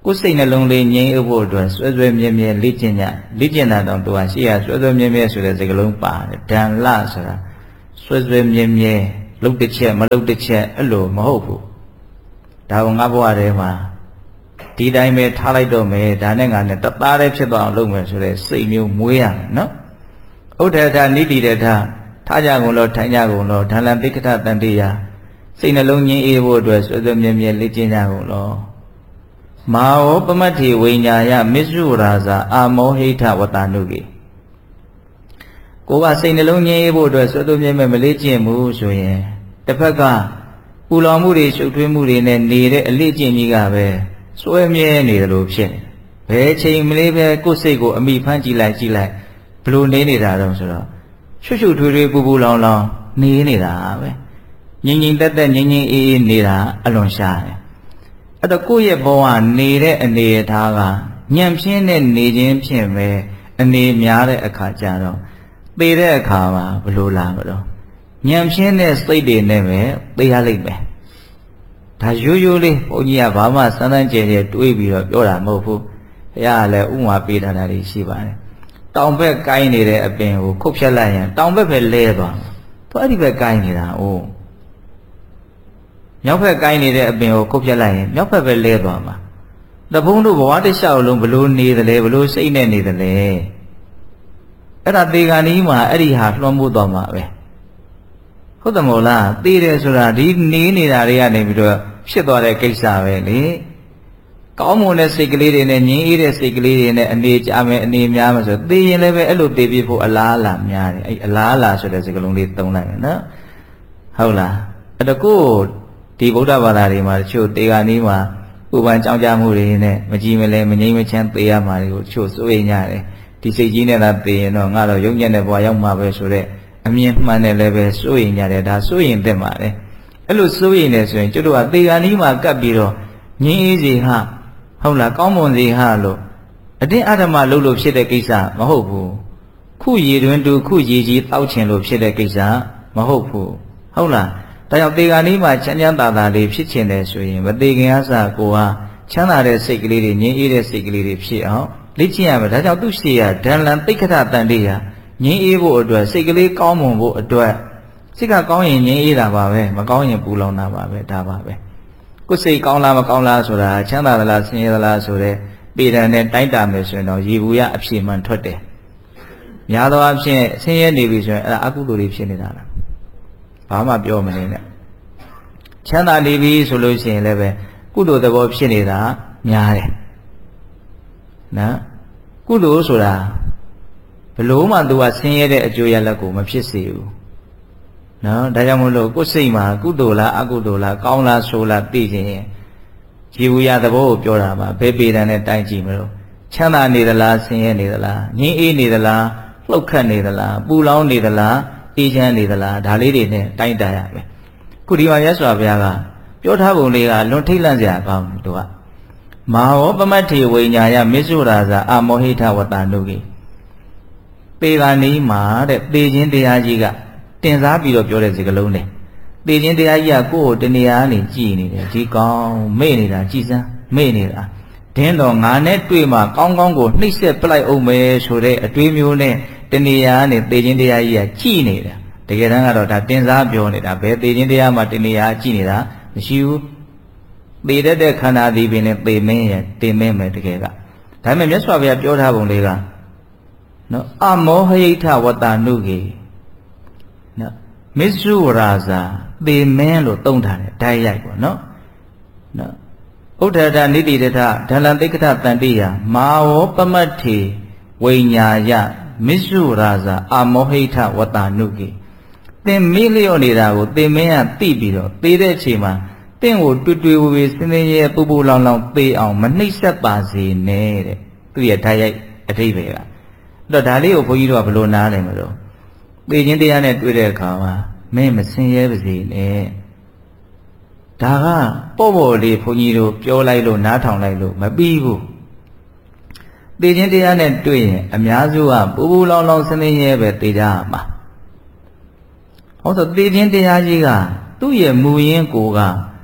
ကိုယ်စိတ်နှလုံးလေးငြိမ်းဥဖို့အတွက်ဆွဲဆွဲမြဲမြဲလေ့ကျင့်ကြလေ့ကျင့်တာတော့သူကရှေ့ကဆွဲဆွဲမြဲမြဲဆိုတဲ့စကားလုံးပါတယ်ဒံလဆိုတာဆွဲဆွဲမြဲမြဲလှုပ်တစ်ချက်မလှုပ်တစ်ချက်အဲ့လိုမဟုတ်ဘူးဒါကငါဘဝထဲမှာဒီတိုင်းပဲထားလိုက်တော့မယ်ဒါနဲ့ငါနဲ့တသားတည်းဖြစ်သွားအောင်လုပ်မယ်ဆိုတဲ့စိတ်မျိုးမွေးရမယ်နော်ဥဒ္ဒထနိတိတထထားကြကုန်လို့ထိုင်ကြကုန်လို့ဓာလံပိက္ခထတန်တိယစိတ်နှလုံးငြိမ်းအေးဖို့အတွက်ဆွေးဆွေးမြဲမြဲလေ့ကျင့်ကြကုန်လို့မာဝပမတ္ထိဝိညာယမစ္စုရာဇာအာမောဟိထဝတ္တနုကိကိုကစိတ်နှလုံးငြိမ်းအေးဖို့အတွက်ဆွေးဆွေးမြဲမြဲမလေ့ကျင့်ဘူးဆိုရင်တစ်ဖက်ကပူလောင်မှုတွေရှုပ်ထွေးမှုတွေနဲ့နေတဲ့အလေ့ကျင့်ကြီးကပဲစွဲမြဲနေတယ်လို့ဖြစ်နေဘယ်ချိန်မလေးပဲကိုယ်စိတ်ကိုအမိဖမ်းကြည့်လိုက်ကြည့်လိုက်ဘလို့နေနေတာတော့ဆိုတော့ရှုပ်ရှုပ်ထွေးထွေးပူပူလောင်လောင်နေနေတာပဲငြိမ်ငြိမ်သက်သက်ငြိမ်ငြိမ်အေးအေးနေတာအလွန်ရှားတယ်အဲ့တော့ကိုယ့်ရဲ့ဘဝနေတဲ့အနေအထားကညံပြင်းတဲ့နေခြင်းဖြင့်ပဲအနေများတဲ့အခါကျတော့သေတဲ့အခါမှာဘလို့လာမလို့ညံပြင်းတဲ့စိတ်တွေနဲ့ပဲသေရလိမ့်မယ်ဒါရိုးရိုးလေးဘုန်းကြီးကဘာမှစမ်းစမ်းကြဲကြဲတွေးပြီးတော့ပြောတာမဟုတ်ဘူးဘုရားကလည်းဥမာပေးထားတာတွေရှိပါတယ်တောင်ဘက်ကိုင်းနေတဲ့အပင်ကိုခုတ်ဖြတ်လိုက်ရင်တောင်ဘက်ပဲလဲသွားမှာသူအဲ့ဒီဘက်ကိုင်းနေတာအိုးမြောက်ဘက်ကိုင်းနေတဲ့အပင်ကိုခုတ်ဖြတ်လိုက်ရင်မြောက်ဘက်ပဲလဲသွားမှာတဘုံတို့ဘဝတစ်လျှောက်လုံးဘလို့နေတယ်လဲဘလို့စိတ်နဲ့နေတယ်လဲအဲ့ဒါသေကံကြီးမှာအဲ့ဒီဟာလွှမ်းမိုးသွားမှာပဲဟုတ်တယ်မို့လားသေတယ်ဆိုတာဒီနေနေတာတွေကနေပြီးတော့ဖြစ်သွားတဲ့ကိစ္စပဲလေကောင်းမွန်တဲ့စိတ်ကလေးတွေနဲ့ငြင်းအေးတဲ့စိတ်ကလေးတွေနဲ့အနေကြမယ်အနေများမယ်ဆိုသေရင်လည်းပဲအဲ့လိုသေပြဖို့အလားအလာများတယ်အဲ့အလားအလာဆိုတဲ့စကားလုံးလေးသုံးလိုက်မယ်နော်ဟုတ်လားအဲ့တော့ကိုဒီဗုဒ္ဓဘာသာတွေမှာတချို့သေကံကြီးမှာဥပန်ကြောင်းကြမှုတွေနဲ့မကြည်မလဲမငြိမ်းမချမ်းသေရမှာတွေကိုတချို့စိုးရိမ်ကြတယ်ဒီစိတ်ကြီးနဲ့သာသေရင်တော့ငါတော့ယုံညံ့တဲ့ဘဝရောက်မှာပဲဆိုတဲ့အမြင်မှန်တယ်လည်းပဲစိုးရိမ်ကြတယ်ဒါစိုးရိမ်သင့်ပါတယ်အဲ့လိုစိုးရိမ်နေဆိုရင်ကျွတ်တို့ကသေကံကြီးမှာကပ်ပြီးတော့ငြင်းအေးစီဟာဟုတ်လားကောင်းမွန်စီဟာလို့အတင်းအဓမ္မလုပ်လို့ဖြစ်တဲ့ကိစ္စမဟုတ်ဘူးခုရည်တွင်တူခုရည်ကြီးတောက်ချင်လို့ဖြစ်တဲ့ကိစ္စမဟုတ်ဘူးဟုတ်လားဒါကြောင့်သေကံကြီးမှာချမ်းချမ်းသာသာလေးဖြစ်ချင်တယ်ဆိုရင်မသေခင်အစကိုဟာချမ်းသာတဲ့စိတ်ကလေးတွေငြင်းအေးတဲ့စိတ်ကလေးတွေဖြစ်အောင်လေ့ကျင့်ရမယ်ဒါကြောင့်သူရှိရဒဏ္ဍပိက္ခထတန်တိယငြင်းအေးဖို့အတွက်စိတ်ကလေးကောင်းမွန်ဖို့အတွက်စိတ်ကကောင်းရင်ငြင်းအေးတာပါပဲမကောင်းရင်ပူလောင်တာပါပဲဒါပါပဲကိုယ်စိတ်ကောင်းလားမကောင်းလားဆိုတာချမ်းသာသလားဆင်းရဲသလားဆိုတဲ့ပေဒံနဲ့တိုက်တာမယ်ဆိုရင်တော့ရေဘူးရအဖြေမှန်ထွက်တယ်များသောအားဖြင့်ဆင်းရဲနေပြီဆိုရင်အဲ့ဒါအကုသိုလ်တွေဖြစ်နေတာလားဘာမှပြောမနေနဲ့ချမ်းသာနေပြီဆိုလို့ရှိရင်လည်းပဲကုသိုလ်သဘောဖြစ်နေတာများတယ်နော်ကုသိုလ်ဆိုတာဘလို့မှသူကဆင်းရဲတဲ့အကျိုးရလဒ်ကိုမဖြစ်စေဘူးနော်ဒါကြောင့်မို့လို့ကိုယ်စိတ်မှာကုသိုလ်လားအကုသိုလ်လားကောင်းလားဆိုးလားသိခြင်းရင်ကြည်ဝရသဘောကိုပြောတာပါဘယ်ပေတံနဲ့တိုင်းကြည့်မလို့ချမ်းသာနေသလားဆင်းရဲနေသလားငြင်းအေးနေသလားလှုပ်ခတ်နေသလားပူလောင်နေသလားအေးချမ်းနေသလားဒါလေးတွေနဲ့တိုင်းတာရမယ်ခုဒီမှာရသော်ဘုရားကပြောထားပုံလေးကလွန်ထိတ်လန့်စရာကောင်းတယ်သူကမဟာဝပမတ္ထိဝိညာယမစ္စုရာဇာအာမောဟိထဝတ္တနုကိသေကံကြီးမှာတဲ့သေခြင်းတရားကြီးကတင်စားပြီးတော့ပြောတဲ့စကားလုံးနဲ့သေခြင်းတရားကြီးကကိုယ့်ကိုတဏှာကနေကြည်နေတယ်ဒီကောင်းမေ့နေတာကြည်စမ်းမေ့နေတာဒင်းတော်ငါနဲ့တွေ့မှကောင်းကောင်းကိုနှိမ့်ဆက်ပလိုက်အောင်မယ်ဆိုတဲ့အတွေးမျိုးနဲ့တဏှာကနေသေခြင်းတရားကြီးကကြည်နေတာတကယ်တမ်းကတော့ဒါတင်စားပြောနေတာဘယ်သေခြင်းတရားမှာတဏှာကြည်နေတာမရှိဘူးသေတတ်တဲ့ခန္ဓာသည်ပင်နဲ့သေမင်းရဲ့သေမင်းပဲတကယ်ကဒါပေမဲ့မြတ်စွာဘုရားပြောထားပုံလေးကနော်အမောဟိထဝတ္တနုကိနော်မစ္စုရာဇာသေမင်းလို့သုံးထားတယ်ဓာတ်ရိုက်ပေါ့နော်နော်ဥဒ္ဒတာနိတိတထဒလံသိက္ခထတန်တိယမာဝပမတ္ထိဝိညာယမစ္စုရာဇာအမောဟိထဝတ္တနုကိသင်မေ့လျော့နေတာကိုသေမင်းကသိပြီးတော့သေတဲ့အချိန်မှာသင်ကိုတွေ့တွေ့ဝေဝေစင်းစင်းရဲပူပူလောင်လောင်သေအောင်မနှိမ့်ဆက်ပါစေနဲ့တဲ့သူရဲ့ဓာတ်ရိုက်အဓိပ္ပာယ်ကတော့ဒါလေးကိုဘုန်းကြီးတို့ကဘလို့နားလည်မလို့သေခြင်းတရားနဲ့တွေ့တဲ့အခါမှာမင်းမဆင်းရဲပါစေနဲ့ဒါကပေါ့ပေါ့လေးဘုန်းကြီးတို့ပြောလိုက်လို့နားထောင်လိုက်လို့မပြီးဘူးသေခြင်းတရားနဲ့တွေ့ရင်အများစုကပူပူလောင်လောင်ဆင်းရဲရဲပဲသေကြမှာဟောဆိုသေခြင်းတရားကြီးကသူ့ရဲ့မူရင်းကိုက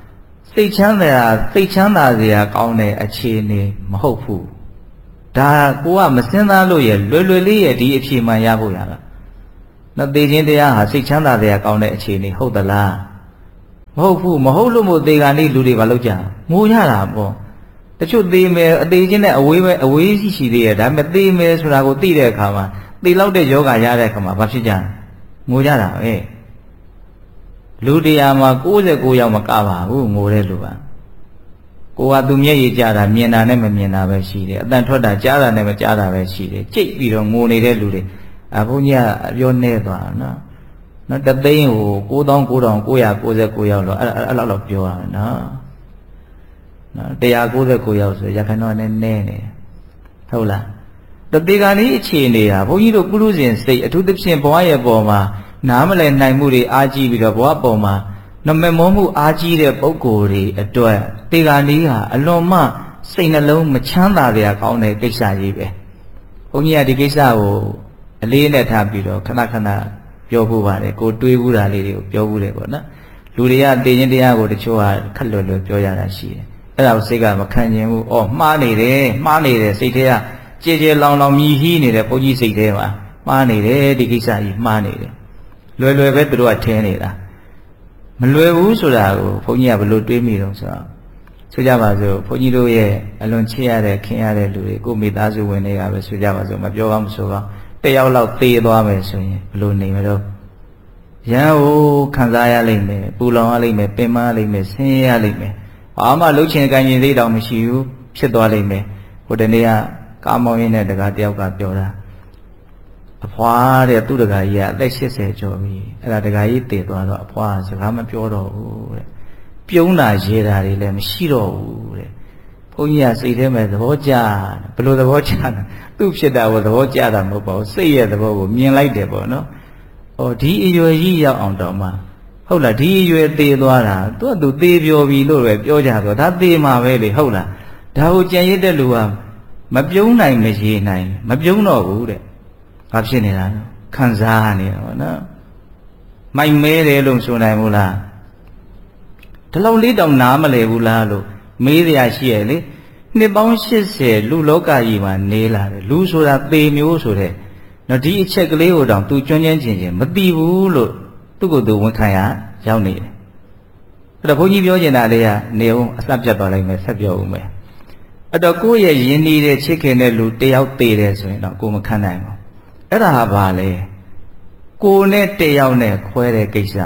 စိတ်ချမ်းသာစိတ်ချမ်းသာစရာကောင်းတဲ့အခြေအနေမဟုတ်ဘူးဒါကိုကမစင်သားလို့ရလွယ်လွယ်လေးရဒီအဖြေမှန်ရဖို့ရတာနော်သေခြင်းတရားဟာစိတ်ချမ်းသာစရာကောင်းတဲ့အခြေအနေဟုတ်သလားမဟုတ်ဘူးမဟုတ်လို့မို့သေကံလေးလူတွေမလုပ်ကြငိုရတာပေါ့တချို့သေမယ်အသေးချင်းနဲ့အဝေးပဲအဝေးရှိရှိသေးရဒါပေမဲ့သေမယ်ဆိုတာကိုသိတဲ့အခါမှာသေလောက်တဲ့ယောဂရတဲ့အခါမှာဘာဖြစ်ကြငိုကြတာပဲလူတရားမှာ၉၉ယောက်မကပါဘူးငိုတဲ့လူကကိုကသူမျက်ရည်ကြတာမြင်တာနဲ့မမြင်တာပဲရှိတယ်အတန်ထွက်တာကြားတာနဲ့မကြားတာပဲရှိတယ်ကြိတ်ပြီးတော့ငိုနေတဲ့လူတွေအဘုန်းကြီးကအပြောနေသွားနော်နော်တသိန်းဟို၉သောင်း၉ထောင်၉ရာ၉၉ယောက်လို့အဲ့အဲ့လောက်တော့ပြောရမယ်နော်နော်၁၉၉ယောက်ဆိုရခိုင်တော့နည်းနည်းနေဟုတ်လားတတိကနေ့အခြေအနေဟာဘုန်းကြီးတို့ကုလူစဉ်စိတ်အထူးသဖြင့်ဘဝရဲ့ပေါ်မှာနားမလည်နိုင်မှုတွေအားကြီးပြီးတော့ဘဝပေါ်မှာနမမောမှုအားကြီးတဲ့ပုဂ္ဂိုလ်တွေအတွက်တေဂာနီးဟာအလွန်မှစိတ်နှလုံးမချမ်းသာကြကောင်းတဲ့ကိစ္စကြီးပဲဘုန်းကြီးကဒီကိစ္စကိုအလေးနဲ့ထားပြီးတော့ခဏခဏပြောဖို့ပါတယ်ကိုတွေးဘူးတာလေးတွေကိုပြောဘူးတယ်ပေါ့နော်လူတွေကတေခြင်းတရားကိုတချို့ကခက်လွယ်လွယ်ပြောရတာရှိတယ်အဲ့ဒါကိုစိတ်ကမခံကျင်ဘူးအော်မှားနေတယ်မှားနေတယ်စိတ်ထဲကကြည်ကြည်လောင်လောင်မြည်ဟီးနေတဲ့ဘုန်းကြီးစိတ်ထဲမှာမှားနေတယ်ဒီကိစ္စကြီးမှားနေတယ်လွယ်လွယ်ပဲသူတို့ကထင်းနေတာမလွယ်ဘူးဆိုတာကိုဘုန်းကြီးကဘယ်လိုတွေးမိတော့ဆိုတော့ဆိုကြပါစို့ဘုန်းကြီးတို့ရဲ့အလွန်ချစ်ရတဲ့ခင်ရတဲ့လူတွေကိုမိသားစုဝင်တွေကပဲဆိုကြပါစို့မပြောပါမဆိုပါတယောက်လောက်သေသွားမယ်ဆိုရင်ဘယ်လိုနေမလို့ရန်ကိုခံစားရလိမ့်မယ်ပူလောင်ရလိမ့်မယ်ပင်မရလိမ့်မယ်ဆင်းရဲရလိမ့်မယ်ဘာမှလှုပ်ချင်ကြင်ရင်သေးတောင်မရှိဘူးဖြစ်သွားလိမ့်မယ်ဟိုတနေ့ကကားမောင်းရင်းနဲ့တကားတယောက်ကပြောတာအဖွာတဲ့သူ့တကာကြီးကအသက်၈၀ကျော်ပြီအဲ့ဒါတကာကြီးတည်သွားတော့အဖွာစကားမပြောတော့ဘူးတဲ့ပြုံးတာရေတာတွေလည်းမရှိတော့ဘူးတဲ့ဘုန်းကြီးကစိတ်ထဲမှာသဘောကျဘယ်လိုသဘောကျလဲသူ့ဖြစ်တာကိုသဘောကျတာမဟုတ်ပါဘူးစိတ်ရဲ့သဘောကိုမြင်လိုက်တယ်ပေါ့နော်ဟောဒီအရွယ်ကြီးရောက်အောင်တော့မှဟုတ်လားဒီအရွယ်သေးသွားတာသူကသူသေးပြောပြီလို့ပဲပြောကြတော့ဒါသေးမှာပဲလေဟုတ်လားဒါကိုကြံရစ်တဲ့လူကမပြုံးနိုင်မရေနိုင်မပြုံးတော့ဘူးတဲ့ဘာဖြစ်နေတာလဲခံစားနေတာပေါ့နော်မိုက်မဲတယ်လို့ဆိုနိုင်ဘူးလားဒီလောက်လေးတောင်နားမလဲဘူးလားလို့မေးရရှိရလေနှစ်ပေါင်း၈၀လူလောကကြီးမှာနေလာတယ်လူဆိုတာသေမျိုးဆိုတဲ့နော်ဒီအချက်ကလေးကိုတောင်သူကျွမ်းကျင်ချင်းချင်းမသိဘူးလို့သူ့ကိုယ်သူဝန်ခံရရောက်နေတယ်အဲ့တော့ဘုန်းကြီးပြောချင်တာလေးကနေအောင်အဆက်ပြတ်သွားလိုက်မယ်ဆက်ပြောဦးမယ်အဲ့တော့ကိုယ့်ရဲ့ယဉ်နေတဲ့ချစ်ခင်တဲ့လူတယောက်သေတယ်ဆိုရင်တော့ကိုမခံနိုင်ဘူးအဲ့ဒါဟာဘာလဲကိုနဲ့တယောက်နဲ့ခွဲတဲ့ကိစ္စ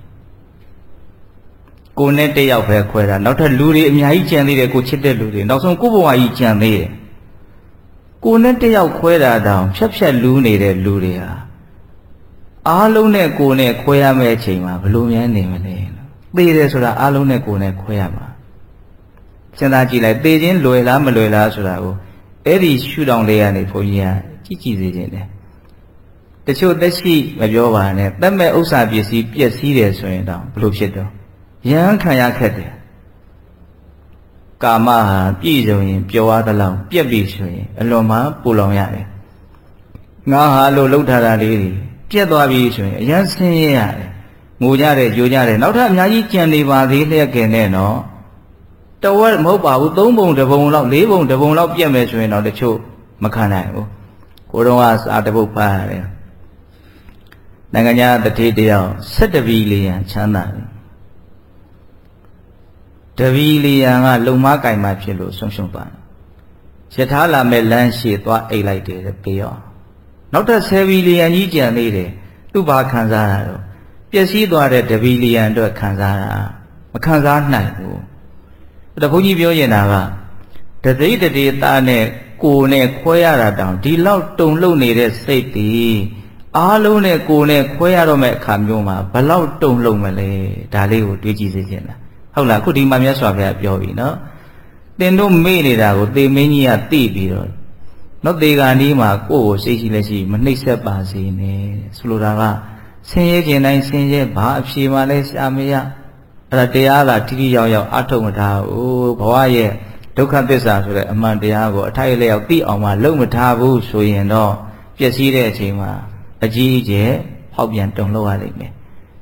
ကိုနဲ့တယောက်ပဲခွဲတာနောက်ထပ်လူတွေအများကြီးကြံသေးတယ်ကိုချစ်တဲ့လူတွေနောက်ဆုံးကိုဘဝကြီးကြံသေးတယ်ကိုနဲ့တယောက်ခွဲတာတောင်ဖြတ်ဖြတ်လူးနေတဲ့လူတွေဟာအားလုံးနဲ့ကိုနဲ့ခွဲရမယ့်အချိန်မှာဘလို့များနေမလဲသေတယ်ဆိုတာအားလုံးနဲ့ကိုနဲ့ခွဲရမှာစဉ်းစားကြည့်လိုက်သေခြင်းလွယ်လားမလွယ်လားဆိုတာကိုအဲ့ဒီရှုထောင့်လေးကနေဘုန်းကြီးကကြည့်ကြည့်စေခြင်းတယ်တချို့သက်ရှိမပြောပါနဲ့တတ်မဲ့ဥစ္စာပစ္စည်းပျက်စီးတယ်ဆိုရင်တော့ဘလို့ဖြစ်တော့ရဟန်းခံရခက်တယ်ကာမဟာပြည့်စုံရင်ပျော်ရသလောက်ပြက်ပြီဆိုရင်အလွန်မှပူလောင်ရတယ်ငါဟာလို့လှုပ်ထားတာလေးတွေပြက်သွားပြီဆိုရင်အရန်ဆင်းရဲရတယ်ငိုကြတယ်ကြိုကြတယ်နောက်ထပ်အများကြီးကြံနေပါသေးလျက်ကင်နဲ့နော်တဝက်မဟုတ်ပါဘူးသုံးပုံတစ်ပုံလောက်လေးပုံတစ်ပုံလောက်ပြက်မယ်ဆိုရင်တော့တချို့မခံနိုင်ဘူးကိုတော့ကစာတပုတ်ဖတ်ရတယ်နိုင်ငံခြားတတိတယောက်၁၁ဘီလီယံချမ်းသာတယ်တဘီလီယံကလုံမကင်မဖြစ်လို့ဆုံးရှုံးသွားတယ်ယထာလာမဲ့လမ်းရှိသွားအိတ်လိုက်တယ်ပြေရောနောက်ထပ်၁၀ဘီလီယံကြီးကြံနေတယ်သူ့ဘာခံစားရတော့ပျက်စီးသွားတဲ့တဘီလီယံအတွက်ခံစားတာမခံစားနိုင်ဘူးအဲ့ဒါဘုန်းကြီးပြောရင်တာကတသိတတိသားနဲ့ကိုယ်နဲ့ခွဲရတာတောင်ဒီလောက်တုံလှုပ်နေတဲ့စိတ်တည်အားလုံးနဲ့ကိုယ်နဲ့ခွဲရတော့မဲ့အခါမျိုးမှာဘလောက်တုံလှုပ်မလဲဒါလေးကိုတွေးကြည့်စေချင်တာဟုတ်လားခုဒီမှာမြတ်စွာဘုရားပြောပြီနော်တင်တို့မေ့နေတာကိုသေမင်းကြီးကသိပြီးတော့နော်သေဂာနီးမှာကိုယ့်ကိုစိတ်ရှိလက်ရှိမနှိပ်စက်ပါစေနဲ့ဆိုလိုတာကဆင်းရဲခြင်းတိုင်းဆင်းရဲဘာအဖြေမှလည်းရှာမရအဲ့ဒါတရားကတိတိယောက်ယောက်အထုတ်မထားဘူးဘဝရဲ့ဒုက္ခသစ္စာဆိုတဲ့အမှန်တရားကိုအထိုက်အလျောက်သိအောင်မှလုံမထားဘူးဆိုရင်တော့ပျက်စီးတဲ့အချိန်မှာအကြီးအကျယ်ဖောက်ပြန်တုံ့လောက်ရလိမ့်မယ်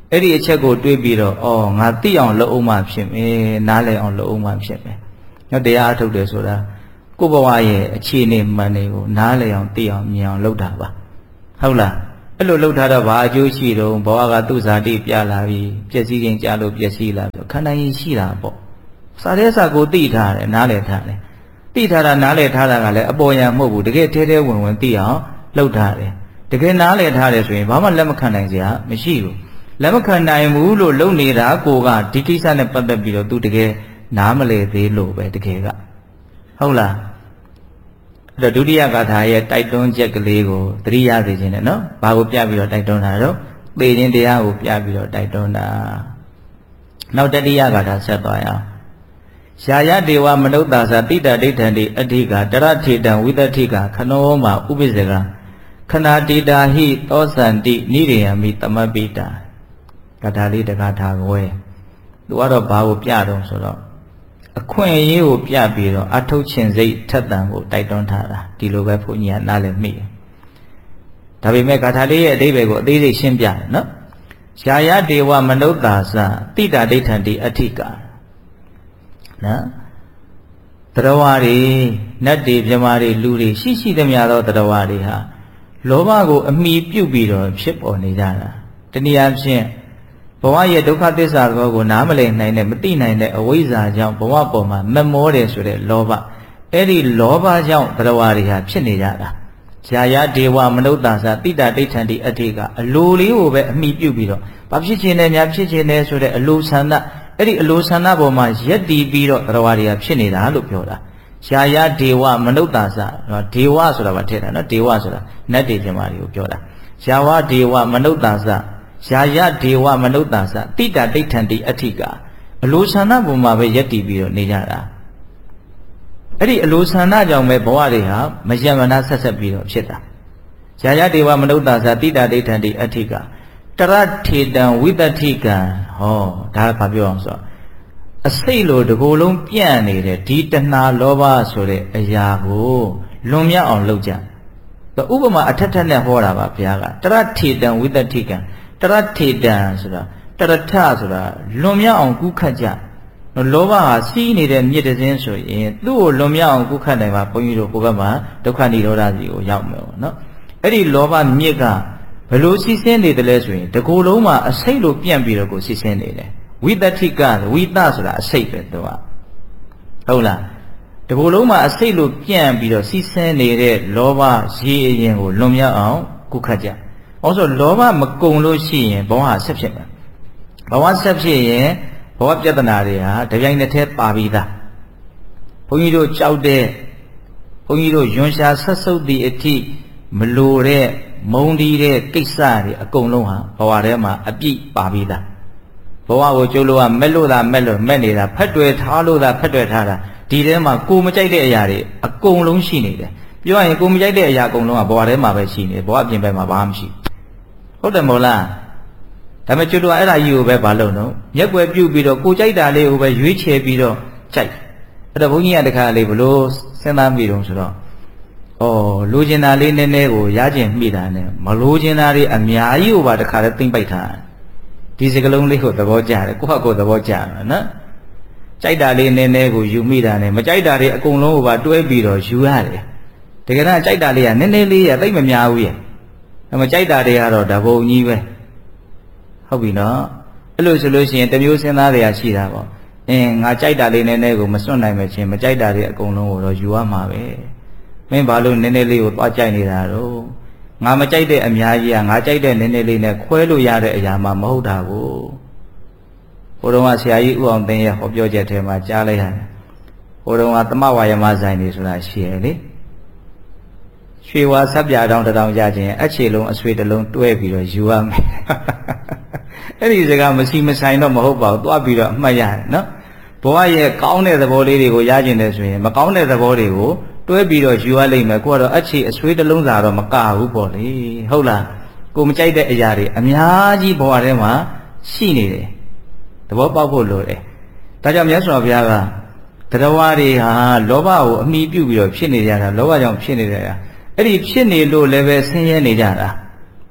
အဲ့ဒီအချက်ကိုတွေးပြီးတော့အော်ငါသိအောင်လုပ်အောင်မှဖြစ်မယ်နားလည်အောင်လုပ်အောင်မှဖြစ်မယ်ညတရားအထုတ်တယ်ဆိုတာကိုယ့်ဘဝရဲ့အခြေအနေမှန်တွေကိုနားလည်အောင်သိအောင်မြင်အောင်လုပ်တာပါဟုတ်လားအဲ့လိုလုပ်ထားတော့ဘာအကျိုးရှိတော့ဘဝကသူ့ဇာတိပြလာပြီပျက်စီးခြင်းကြလို့ပျက်စီးလာပြီခန္ဓာရင်ရှိတာပေါ့စာရဲစာကိုသိထားတယ်နားလည်ထားတယ်သိထားတာနားလည်ထားတာကလည်းအပေါ်ယံမဟုတ်ဘူးတကယ်ထဲထဲဝင်ဝင်သိအောင်လုပ်ထားတယ်တကယ်နားလည်ထားတယ်ဆိုရင်ဘာမှလက်မခံနိုင်စရာမရှိဘူးလက်မခံနိုင်ဘူးလို့လုပ်နေတာကိုကဒီကိစ္စနဲ့ပတ်သက်ပြီးတော့ तू တကယ်နားမလည်သေးလို့ပဲတကယ်ကဟုတ်လားအဲ့တော့ဒုတိယဂါထာရဲ့တိုက်တွန်းချက်ကလေးကိုသတိရစေခြင်းနဲ့နော်ဘာကိုပြပြီးတော့တိုက်တွန်းတာတော့သေခြင်းတရားကိုပြပြီးတော့တိုက်တွန်းတာနောက်တတိယဂါထာဆက်သွားရအောင်ယာယဒေဝမနုဿာသတိတဒိဋ္ဌံတိအဋ္ဌိကတရထေတံဝိတ္ထိကခနောမဥပိစ္ဆေကခဏတိတာဟိသောစန္တိနိရိယမိတမပိတာဂါထာလေးတဂါထာကိုယ်သူကတော့ဘာကိုပြတော့ဆိုတော့အခွင့်အရေးကိုပြပြီးတော့အထုတ်ခြင်းစိတ်ထက်သန်ကိုတိုက်တွန်းထားတာဒီလိုပဲဘုန်းကြီးကနားလည်မိတယ်ဒါပေမဲ့ဂါထာလေးရဲ့အဓိပ္ပာယ်ကိုအသေးစိတ်ရှင်းပြတယ်နော်ယာယဒေဝမနုဿာသတိတဒိဋ္ဌံတိအဋ္ဌိကနော်တရားဝါတွေနတ်တွေမြမာတွေလူတွေရှိရှိသမျှသောတရားဝါတွေဟာလောဘကိုအမိပြုတ်ပြီးတော့ဖြစ်ပေါ်နေကြတာတနည်းအားဖြင့်ဘဝရဲ့ဒုက္ခသစ္စာသဘောကိုနားမလည်နိုင်တဲ့မသိနိုင်တဲ့အဝိဇ္ဇာကြောင့်ဘဝပေါ်မှာမမောတယ်ဆိုတဲ့လောဘအဲ့ဒီလောဘကြောင့်တရားဝါတွေဟာဖြစ်နေကြတာယာယဒေဝမနုဿာသတိတဒိဋ္ဌံတိအဋ္ဌိကအလိုလေးကိုပဲအမိပြုတ်ပြီးတော့ဘာဖြစ်ခြင်းလဲများဖြစ်ခြင်းလဲဆိုတဲ့အလိုဆန္ဒအဲ့ဒီအလိုဆန္ဒပေါ်မှာယက်တည်ပြီးတော့တရားဝါတွေကဖြစ်နေတာလို့ပြောတာယာယဒေဝမနုဿာသဒေဝဆိုတာဗာထည့်တာနော်ဒေဝဆိုတာနတ်တွေပြမာတွေကိုပြောတာယာဝဒေဝမနုဿာသယာယဒေဝမနုဿာသတိတဒိဋ္ဌံတိအဋ္ဌိကအလိုဆန္ဒပေါ်မှာပဲယက်တည်ပြီးတော့နေကြတာအဲ့ဒီအလိုဆန္ဒကြောင့်ပဲဘဝတွေဟာမယမနာဆက်ဆက်ပြီးတော့ဖြစ်တာယာယဒေဝမနုဿာသတိတဒိဋ္ဌံတိအဋ္ဌိကတရထေတံဝိတ္ထိကံဟောဒါကဘာပြောအောင်ဆိုအစိတ်လိုတကိုယ်လုံးပြန့်နေတဲ့ဒီတဏှာလောဘဆိုတဲ့အရာကိုလွန်မြောက်အောင်လုပ်ကြဥပမာအထက်ထက်နဲ့ဟောတာပါဘုရားကတရထေတံဝိတ္ထိကံတရထေတံဆိုတာတရထဆိုတာလွန်မြောက်အောင်ကုခတ်ကြလောဘဟာစီးနေတဲ့မြစ်တစင်းဆိုရင်သူ့ကိုလွန်မြောက်အောင်ကုခတ်နိုင်မှာဘုန်းကြီးတို့ကိုယ်ဘက်မှာဒုက္ခនិရောဓစီကိုရောက်မယ်ပေါ့နော်အဲ့ဒီလောဘမြစ်ကဘယ်လိုစီးဆင်းနေတယ်လဲဆိုရင်တကူလုံးမှာအစိတ်လိုပြန့်ပြီးတော့ကိုစီးဆင်းနေတယ်ဝိတ္ထိကဝိတဆိုတာအစိတ်ပဲသူကဟုတ်လားတကူလုံးမှာအစိတ်လိုပြန့်ပြီးတော့စီးဆင်းနေတဲ့လောဘရေအရင်ကိုလွန်မြောက်အောင်ကုခတ်ကြ။အော်ဆိုလောဘမကုံလို့ရှိရင်ဘဝဆက်ဖြစ်မယ်။ဘဝဆက်ဖြစ်ရင်ဘဝပြဿနာတွေဟာတပြိုင်တည်းပါပြီးသား။ဘုန်းကြီးတို့ကြောက်တဲ့ဘုန်းကြီးတို့ယွန်ရှာဆက်ဆုပ်သည့်အထိမလိုတဲ့မုန်းတီးတဲ့ကိစ္စတွေအကုန်လုံးဟာဘဝထဲမှာအပြည့်ပါပြီးသား။ဘဝကိုကျိုးလို့ကမက်လို့သာမက်လို့မက်နေတာဖက်တွယ်ထားလို့သာဖက်တွယ်ထားတာဒီထဲမှာကိုမကြိုက်တဲ့အရာတွေအကုန်လုံးရှိနေတယ်။ပြောရရင်ကိုမကြိုက်တဲ့အရာအကုန်လုံးကဘဝထဲမှာပဲရှိနေတယ်။ဘဝပြင်ပမှာဘာမှမရှိဘူး။ဟုတ်တယ်မို့လားဒါပေမဲ့ကျွတ်တော့အဲ့ဒါကြီးကိုပဲမလုပ်တော့မျက်ွယ်ပြုတ်ပြီးတော့ကိုကြိုက်တာလေးကိုပဲရွေးချယ်ပြီးတော့ကြိုက်အဲ့တော့ဘုန်းကြီးကတခါလေးဘလို့စဉ်းစားမိတော့ဆိုတော့ဩလိုချင်တာလေးနည်းနည်းကိုရကျင်မိတာနဲ့မလိုချင်တာတွေအများကြီးကိုပါတခါလေးသိမ့်ပိုက်ထားဒီစကလုံးလေးကိုသဘောကျတယ်ကိုယ့်ဟာကိုယ်သဘောကျတယ်နော်ကြိုက်တာလေးနည်းနည်းကိုယူမိတာနဲ့မကြိုက်တာတွေအကုန်လုံးကိုပါတွဲပြီးတော့ယူရတယ်တကယ်တော့ကြိုက်တာလေးကနည်းနည်းလေးရသိမ့်မများဘူးရဲ့မကြိုက်တာတွေကတော့ဓာဘုံကြီးပဲဟုတ်ပြီနော်အဲ့လိုဆိုလို့ရှိရင်တမျိုးစဉ်းစားတွေကရှိတာပေါ့အင်းငါကြိုက်တာလေးနည်းနည်းကိုမစွန့်နိုင်မချင်းမကြိုက်တာတွေအကုန်လုံးကိုတော့ယူရမှာပဲမင်းဘာလို့နည်းနည်းလေးကိုသွားကြိုက်နေတာတော့ငါမကြိုက်တဲ့အများကြီးကငါကြိုက်တဲ့နည်းနည်းလေးနဲ့ခွဲလို့ရတဲ့အရာမှမဟုတ်တာကိုဟိုတုန်းကဆရာကြီးဥအောင်သိန်းရဲ့ဟောပြောချက်ထဲမှာကြားလိုက်ရတယ်ဟိုတုန်းကသမဝါယမဆိုင်နေဆိုတာရှိရလေရွှေဝါဆက်ပြတောင်းတောင်းကြခြင်းအချေလုံးအဆွေတလုံးတွဲပြီးတော့ယူရမယ်အဲ့ဒီစကားမရှိမဆိုင်တော့မဟုတ်ပါဘူးသွားပြီးတော့အမှတ်ရတယ်နော်ဘဝရဲ့ကောင်းတဲ့သဘောလေးတွေကိုရကျင်တယ်ဆိုရင်မကောင်းတဲ့သဘောတွေကိုတွဲပြီးတော့ယူရလိမ့်မယ်ကိုကတော့အချေအဆွေတလုံးစာတော့မကဘူးပေါ့လေဟုတ်လားကိုမကြိုက်တဲ့အရာတွေအများကြီးဘဝထဲမှာရှိနေတယ်သဘောပေါက်ဖို့လိုတယ်ဒါကြောင့်မြတ်စွာဘုရားကတရားဝါတွေဟာလောဘကိုအမိပြုပြီးတော့ဖြစ်နေကြတာလောဘကြောင့်ဖြစ်နေကြတာအဲ့ဒီဖြစ်နေလို့လည်းပဲဆင်းရဲနေကြတာ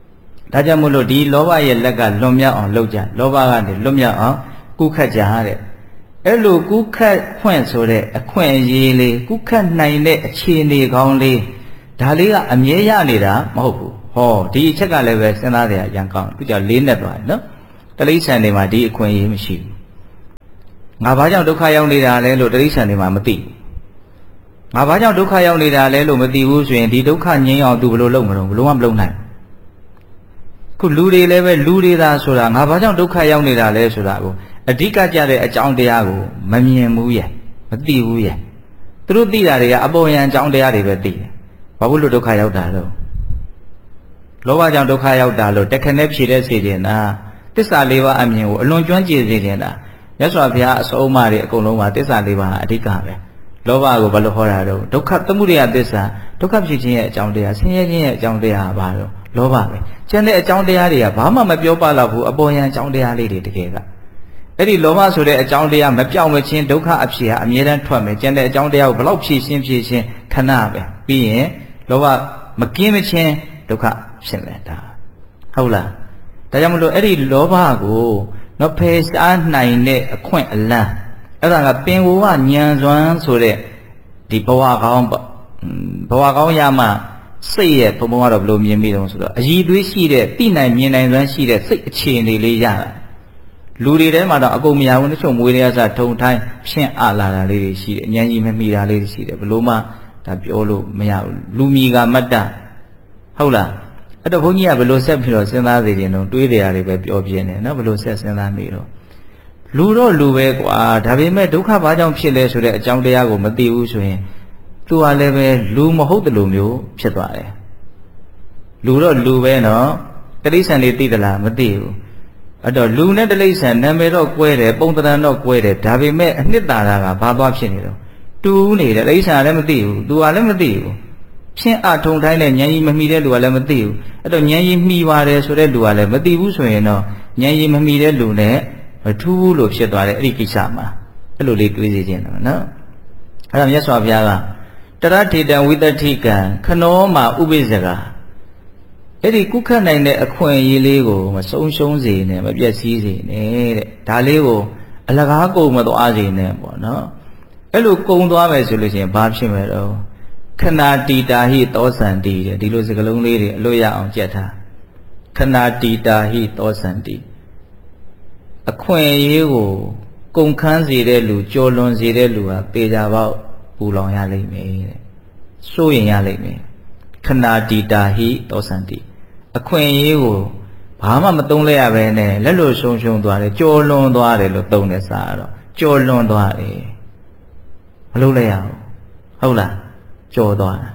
ဒါကြောင့်မို့လို့ဒီလောဘရဲ့လက်ကလွန်မြောက်အောင်လုပ်ကြလောဘကနေလွန်မြောက်အောင်ကုခတ်ကြတဲ့အဲ့လိုကုခတ်ဖွင့်ဆိုတဲ့အခွင့်အရေးလေးကုခတ်နိုင်တဲ့အခြေအနေကောင်းလေးဒါလေးကအမြဲရနေတာမဟုတ်ဘူးဟောဒီအချက်ကလည်းပဲစဉ်းစားကြရရန်ကောင်းသူကြောင့်လေးနဲ့သွားတယ်နော်တလိษံတွေမှာဒီအခွင့်အရေးမရှိဘူးငါဘာကြောင့်ဒုက္ခရောက်နေတာလဲလို့တလိษံတွေမှာမသိဘူးငါဘာကြောင့်ဒုက္ခရောက်နေတာလဲလို့မသိဘူးဆိုရင်ဒီဒုက္ခငြိမ်းအောင်သူဘယ်လိုလုပ်မလို့ဘယ်လိုမှမလုပ်နိုင်ခုလူတွေလည်းပဲလူတွေသာဆိုတာငါဘာကြောင့်ဒုက္ခရောက်နေတာလဲဆိုတာကိုအဓိကကြတဲ့အကြောင်းတရားကိုမမြင်ဘူးရဲ့မသိဘူးရဲ့သူတို့သိတာတွေကအပေါ်ယံအကြောင်းတရားတွေပဲသိတယ်ဘာလို့လို့ဒုက္ခရောက်တာလို့လောဘကြောင့်ဒုက္ခရောက်တာလို့တခနဲ့ဖြေတဲ့စေခြင်းတာတစ္ဆာလေးပါးအမြင်ကိုအလွန်ကျွမ်းကျင်စေခြင်းတာမြတ်စွာဘုရားအစုံအမတွေအကုန်လုံးမှာတစ္ဆာလေးပါးအဓိကပဲလောဘကိုဘာလို့ဟောတာတော့ဒုက္ခသမုဒယသစ္စာဒုက္ခဖြစ်ခြင်းရဲ့အကြောင်းတရားဆင်းရဲခြင်းရဲ့အကြောင်းတရားပါတော့လောဘပဲကျန်တဲ့အကြောင်းတရားတွေကဘာမှမပြောပါတော့ဘူးအပေါ်ယံအကြောင်းတရားလေးတွေတကယ်ကအဲ့ဒီလောဘဆိုတဲ့အကြောင်းတရားမပြောင်းမချင်းဒုက္ခအဖြစ်ဟာအမြဲတမ်းထွက်မယ်ကျန်တဲ့အကြောင်းတရားကိုဘလောက်ဖြည့်ရှင်းဖြည့်ရှင်းခဏပဲပြီးရင်လောဘမကင်းမချင်းဒုက္ခဖြစ်မယ်ဒါဟုတ်လားဒါကြောင့်မလို့အဲ့ဒီလောဘကိုနော်ဖယ်ရှားနိုင်တဲ့အခွင့်အလန်းအဲ့ဒါကပင်ဝဝညံစွမ်းဆိုတဲ့ဒီဘဝကောင်းဘဝကောင်းရမှစိတ်ရဲ့ဘုံဘုံကတော့ဘယ်လိုမြင်မိတော့ဆိုတော့အည်သွေးရှိတဲ့တိနိုင်မြင်နိုင်စွမ်းရှိတဲ့စိတ်အခြေအနေလေးရတာလူတွေထဲမှာတော့အကုန်မရဘူးတချို့မွေးရစထုံထိုင်းဖြင့်အလာတာလေးတွေရှိတယ်အဉာဏ်ကြီးမမိတာလေးတွေရှိတယ်ဘလို့မှဒါပြောလို့မရဘူးလူမီကမတ္တဟုတ်လားအဲ့တော့ဘုန်းကြီးကဘလို့ဆက်ပြီးတော့စဉ်းစားစေခြင်းတော့တွေးတယ်ရတယ်ပဲပြောပြနေနော်ဘလို့ဆက်စဉ်းစားမိတော့လူတော့လူပဲကွာဒါပေမဲ့ဒုက္ခဘာကြောင့်ဖြစ်လဲဆိုတဲ့အကြောင်းတရားကိုမသိဘူးဆိုရင်သူကလည်းပဲလူမဟုတ်တယ်လို့မျိုးဖြစ်သွားတယ်လူတော့လူပဲနော်တိရစ္ဆာန်လေးသိသလားမသိဘူးအဲ့တော့လူနဲ့တိရစ္ဆာန်နာမည်တော့ကွဲတယ်ပုံသဏ္ဍာန်တော့ကွဲတယ်ဒါပေမဲ့အနှစ်သာရကဘာသွားဖြစ်နေတော့တူးနေတယ်တိရစ္ဆာန်လည်းမသိဘူးသူကလည်းမသိဘူးဖြင့်အထုံတိုင်းနဲ့ဉာဏ်ကြီးမမီတဲ့လူကလည်းမသိဘူးအဲ့တော့ဉာဏ်ကြီးမှီပါတယ်ဆိုတဲ့လူကလည်းမသိဘူးဆိုရင်တော့ဉာဏ်ကြီးမမီတဲ့လူနဲ့မထူးဘူးလို့ဖြစ်သွားတယ်အဲ့ဒီကိစ္စမှာအဲ့လိုလေးတွေးစီခြင်းတော့နော်အဲ့ဒါမြတ်စွာဘုရားကတရထေတံဝိတ္တိကံခနောမှာဥပိ္ပဇကအဲ့ဒီကုခတ်နိုင်တဲ့အခွင့်အရေးလေးကိုမဆုံးရှုံးစေနဲ့မပြည့်စည်စေနဲ့တဲ့ဒါလေးကိုအလကားကုန်မသွားစေနဲ့ပေါ့နော်အဲ့လိုကုန်သွားမယ်ဆိုလို့ရှိရင်ဘာဖြစ်မလဲတော့ခဏတီတာဟိသောစန္တိတဲ့ဒီလိုစကားလုံးလေးတွေအလို့ရအောင်ကြက်ထားခဏတီတာဟိသောစန္တိအခွင့်အရေးကိုကုန်ခန်းစေတဲ့လူကြော်လွန်စေတဲ့လူဟာပေကြပေါက်ပူလောင်ရလိမ့်မယ်တဲ့စိုးရင်ရလိမ့်မယ်ခဏတီတာဟိသောစန္တိအခွင့်အရေးကိုဘာမှမသုံးလိုက်ရပဲနဲ့လက်လို့ရှုံရှုံသွားတယ်ကြော်လွန်သွားတယ်လို့သုံးတဲ့စာတော့ကြော်လွန်သွားတယ်မလုပ်လိုက်ရဘူးဟုတ်လားကြော်သွားတာ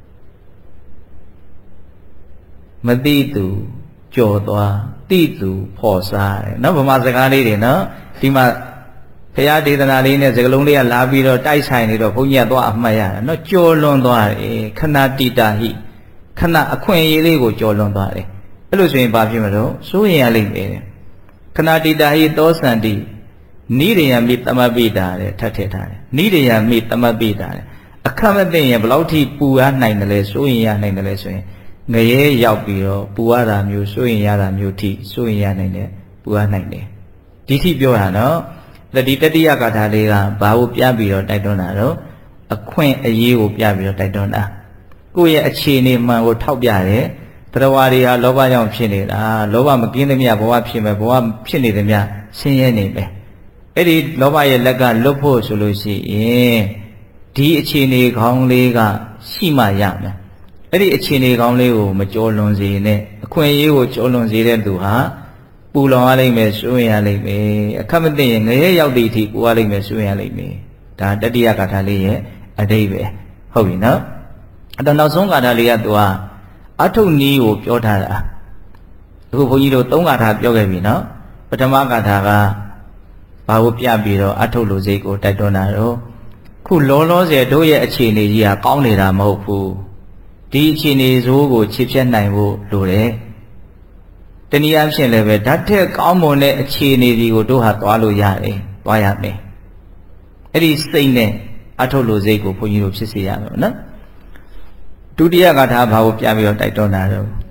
မသိသူကြော်သွားသိသူဖော်စားတယ်နော်ဗမာစကားလေးတွေနော်ဒီမှာဘုရားဒေသနာလေးနဲ့စကားလုံးလေးကလာပြီးတော့တိုက်ဆိုင်နေတော့ဘုန်းကြီးကသွားအမှတ်ရတာနော်ကြော်လွန်သွားတယ်ခဏတိတာဟိခဏအခွင့်အရေးလေးကိုကြော်လွန်သွားတယ်အဲ့လိုဆိုရင်ဘာဖြစ်မလို့စိုးရင်ရလိမ့်မယ်ခဏတိတာဟိသောစန္တိနိရိယမိတမပိတာတဲ့ထပ်ထည့်ထားတယ်နိရိယမိတမပိတာတဲ့အခက်မသိရင်ဘယ်လောက်ထိပူရနိုင်တယ်လဲစိုးရင်ရနိုင်တယ်လဲဆိုရင်ငရဲရောက်ပြီးတော့ပူရတာမျိုးစိုးရင်ရတာမျိုးထိစိုးရင်ရနိုင်တယ်ပူရနိုင်တယ်ဒီထိပြောတာနော်ဒီတတိယဂါထာလေးကဘာကိုပြပြီးတော့တိုက်တွန်းတာတော့အခွင့်အရေးကိုပြပြီးတော့တိုက်တွန်းတာကိုယ့်ရဲ့အခြေအနေမှန်ကိုထောက်ပြတယ်တရားဝါတွေဟာလောဘကြောင့်ဖြစ်နေတာလောဘမကင်းသမျှဘဝဖြစ်မယ်ဘဝဖြစ်နေသမျှဆင်းရဲနေမယ်အဲ့ဒီလောဘရဲ့လက်ကလွတ်ဖို့ဆိုလို့ရှိရင်ဒီအခြေအနေကောင်းလေးကရှိမှရမယ်အဲ့ဒီအခြေအနေကောင်းလေးကိုမကြောလွန်စေနဲ့အခွင့်အရေးကိုကြောလွန်စေတဲ့သူဟာပူလောင်ရလိမ့်မယ်စိုးရင်ရလိမ့်မယ်အခက်မသိရင်ငရဲရောက်သည့်အထိပူရလိမ့်မယ်စိုးရင်ရလိမ့်မယ်ဒါတတိယဂါထာလေးရဲ့အဓိပ္ပာယ်ဟုတ်ပြီနော်အဲ့တော့နောက်ဆုံးဂါထာလေးကသူကအထုနည်းကိုပြောထားတာအခုဘုန်းကြီးတို့သုံးဂါထာပြောခဲ့ပြီနော်ပထမဂါထာကဘာကိုပြပြီးတော့အထုလူစိတ်ကိုတိုက်တွန်းတာတော့ခုလောလောဆယ်တို့ရဲ့အခြေအနေကြီးကကောင်းနေတာမဟုတ်ဘူးဒီအခြေအနေဆိုးကိုချစ်ဖြတ်နိုင်ဖို့လိုတယ်တနည်းအားဖြင့်လည်းပဲဓာတ်ထက်ကောင်းမွန်တဲ့အခြေအနေဒီကိုတို့ဟာသွားလို့ရတယ်သွားရမယ်အဲ့ဒီစိတ်နဲ့အထုလူစိတ်ကိုဘုန်းကြီးတို့ဖြစ်စေရမယ်နော်ဒုတိယဂါထာဘာကိုပြပြီးတော့တိုက်တွန်းတာတော့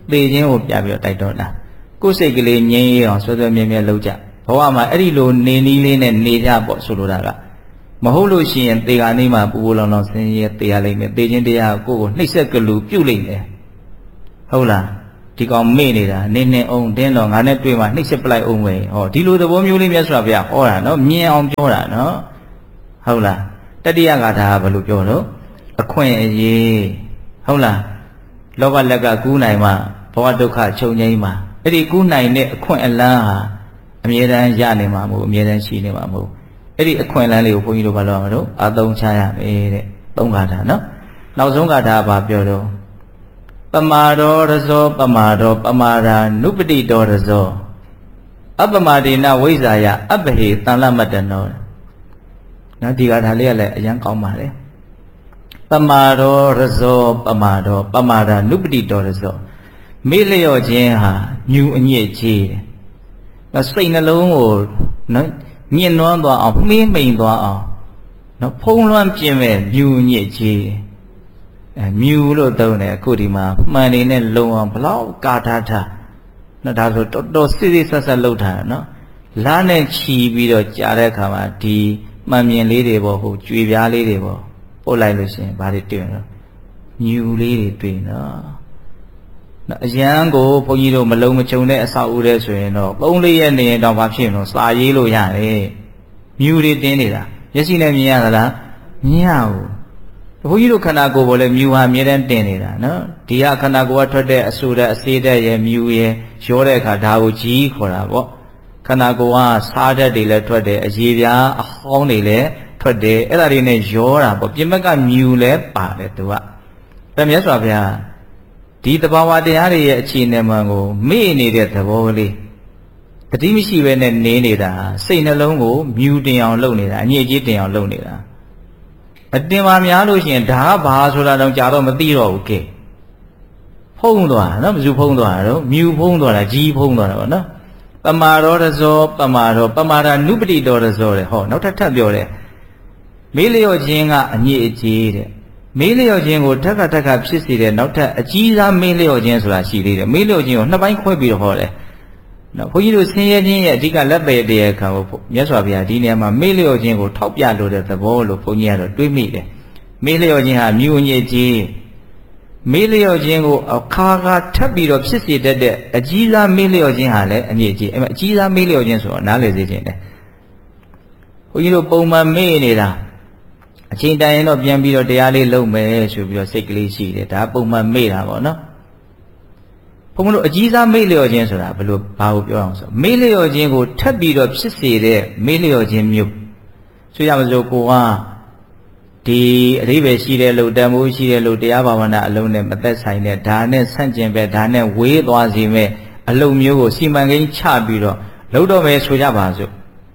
သေခြင်းကိုပြပြီးတော့တိုက်တော့တာကိုယ်စိတ်ကလေးငြိမ်းရအောင်ဆွဲဆွဲမြဲမြဲလုပ်ကြဘဝမှာအဲ့ဒီလိုနေနည်းလေးနဲ့နေကြပေါ့ဆိုလိုတာကမဟုတ်လို့ရှိရင်သေကနေမှပူပူလောင်လောင်ဆင်းရဲသေရလိမ့်မယ်သေခြင်းတရားကိုကိုယ်ကိုနှိပ်စက်ကလူပြုတ်လိမ့်မယ်ဟုတ်လားဒီကောင်မေ့နေတာနင်းနေအောင်တင်းတော့ငါနဲ့တွေ့မှနှိပ်စက်ပလိုက်အောင်ပဲဟောဒီလိုသဘောမျိုးလေးမြတ်စွာဘုရားဟောတာနော်မြင်အောင်ပြောတာနော်ဟုတ်လားတတိယဂါထာကဘယ်လိုပြောတော့အခွင့်အရေးဟုတ်လားလောဘလက်ကကူးနိုင်မှဘဝဒုက္ခချုပ်ငြိမ်းမှအဲ့ဒီကူးနိုင်တဲ့အခွင့်အလန်းဟာအမြဲတမ်းရနေမှာမဟုတ်အမြဲတမ်းရှိနေမှာမဟုတ်အဲ့ဒီအခွင့်အလန်းလေးကိုဘုန်းကြီးတို့ဘာလို့မလို့အသုံးချရမယ်တဲ့သုံးဂါထာနော်နောက်ဆုံးဂါထာကဘာပြောတော့ပမာရောရဇောပမာရောပမာရာနုပတိတောရဇောအပမဒေနဝိဇ္ဇာယအပဟေတန်လမတ္တနောနော်ဒီဂါထာလေးကလည်းအရင်ကောင်းပါလေပမာရောရဇောပမာရောပမာရာနုပတိတောရဇောမေ့လျော့ခြင်းဟာမြူအညစ်ကြေးတယ်စိတ်နှလုံးကိုနော်ညှဉ်းနှွမ်းသွားအောင်မှင်းမိန်သွားအောင်နော်ဖုံးလွှမ်းပြင်းမဲ့မြူညစ်ကြီးအဲမြူလို့သုံးတယ်အခုဒီမှာမှန်နေနဲ့လုံအောင်ဘလောက်ကာထားထားနော်ဒါဆိုတော်တော်စစ်စစ်ဆက်ဆက်လှုပ်ထားတယ်နော်လားနဲ့ချီပြီးတော့ကြားတဲ့အခါမှာဒီမှန်မြင်လေးတွေပေါ့ဟိုကြွေပြားလေးတွေပေါ့ပို့လိုက်လို့ရှိရင်ဘာတွေတွေ့နော်မြူလေးတွေတွေ့နော်နော်အရန်ကိုဘုန်းကြီးတို့မလုံးမချုံတဲ့အဆောက်အဦတဲ့ဆိုရင်တော့ပုံလေးရဲ့နေရင်တော့ဘာဖြစ်လို့စာရေးလို့ရတယ်မြူတွေတင်းနေတာမျက်စိနဲ့မြင်ရသလားမြင်ရဘူးဘုန်းကြီးတို့ခန္ဓာကိုယ်ပေါ်လဲမြူဟာအမြဲတမ်းတင်နေတာနော်ဒီကခန္ဓာကိုယ်ကထွက်တဲ့အဆူတဲ့အစေးတဲ့ရဲ့မြူရဲ့ရောတဲ့အခါဒါကိုကြီးခေါ်တာပေါ့ခန္ဓာကိုယ်ကစားတတ်တွေလည်းထွက်တယ်အရေပြားအဟောင်းတွေလည်းထွက်တယ်အဲ့ဒါတွေနဲ့ရောတာပေါ့ပြင်ဘက်ကမြူလည်းပါတယ်သူကဒါမြတ်စွာဘုရားဒီတဘာဝတရားတွေရဲ့အခြေအနေမှန်ကိုမေ့နေတဲ့သဘောကလေးတတိမရှိပဲနဲ့နေနေတာစိတ်နှလုံးကိုမြူတင်အောင်လုပ်နေတာအညစ်အကြေးတင်အောင်လုပ်နေတာအတင်ပါများလို့ရှိရင်ဒါကဘာဆိုတာတော့ကြာတော့မသိတော့ဘူးကဲဖုံးသွားနော်မစုဖုံးသွားတော့မြူဖုံးသွားတာကြီးဖုံးသွားတာပေါ့နော်ပမာရောရဇောပမာရောပမာရာနုပတိတော်ရဇောတဲ့ဟောနောက်ထပ်ထပ်ပြောတယ်မေးလျော့ခြင်းကအညစ်အကြေးတဲ့မေးလျော့ခြင်းကိုထက်ကထက်ကဖြစ်စေတဲ့နောက်ထပ်အကြီးစားမေးလျော့ခြင်းဆိုတာရှိသေးတယ်မေးလျော့ခြင်းကိုနှစ်ပိုင်းခွဲပြီးတော့ဟောတယ်နော်ဘုန်းကြီးတို့ဆင်းရဲခြင်းရဲ့အဓိကလက်ပေတရားခံကိုမြတ်စွာဘုရားဒီနေရာမှာမေးလျော့ခြင်းကိုထောက်ပြလိုတဲ့သဘောလို့ဘုန်းကြီးကတော့တွေးမိတယ်မေးလျော့ခြင်းဟာမြူညစ်ကြီးမေးလျော့ခြင်းကိုအခါခါထပ်ပြီးတော့ဖြစ်စေတတ်တဲ့အကြီးစားမေးလျော့ခြင်းဟာလည်းအညစ်အကြေးအဲ့မှာအကြီးစားမေးလျော့ခြင်းဆိုတော့နားလည်စေခြင်းတယ်ဘုန်းကြီးတို့ပုံမှန်မေးနေတာအချိန်တိုင်းရင်တော့ပြန်ပြီးတော့တရားလေးလုပ်မယ်ဆိုပြီးတော့စိတ်ကလေးရှိတယ်ဒါပုံမှန်မေ့တာပေါ့နော်ဘုံမလို့အကြီးစားမေ့လျော့ခြင်းဆိုတာဘယ်လိုဘာကိုပြောအောင်ဆိုမေ့လျော့ခြင်းကိုထပ်ပြီးတော့ဖြစ်စေတဲ့မေ့လျော့ခြင်းမျိုးဆိုရမစို့ကိုကဒီအဓိပ္ပာယ်ရှိတဲ့လို့တန်ဖိုးရှိတဲ့လို့တရားဘာဝနာအလုံးနဲ့မသက်ဆိုင်တဲ့ဒါနဲ့ဆန့်ကျင်ပဲဒါနဲ့ဝေးသွားစီမဲ့အလုံးမျိုးကိုစီမံကိန်းချပြီးတော့လုပ်တော့မယ်ဆိုကြပါစို့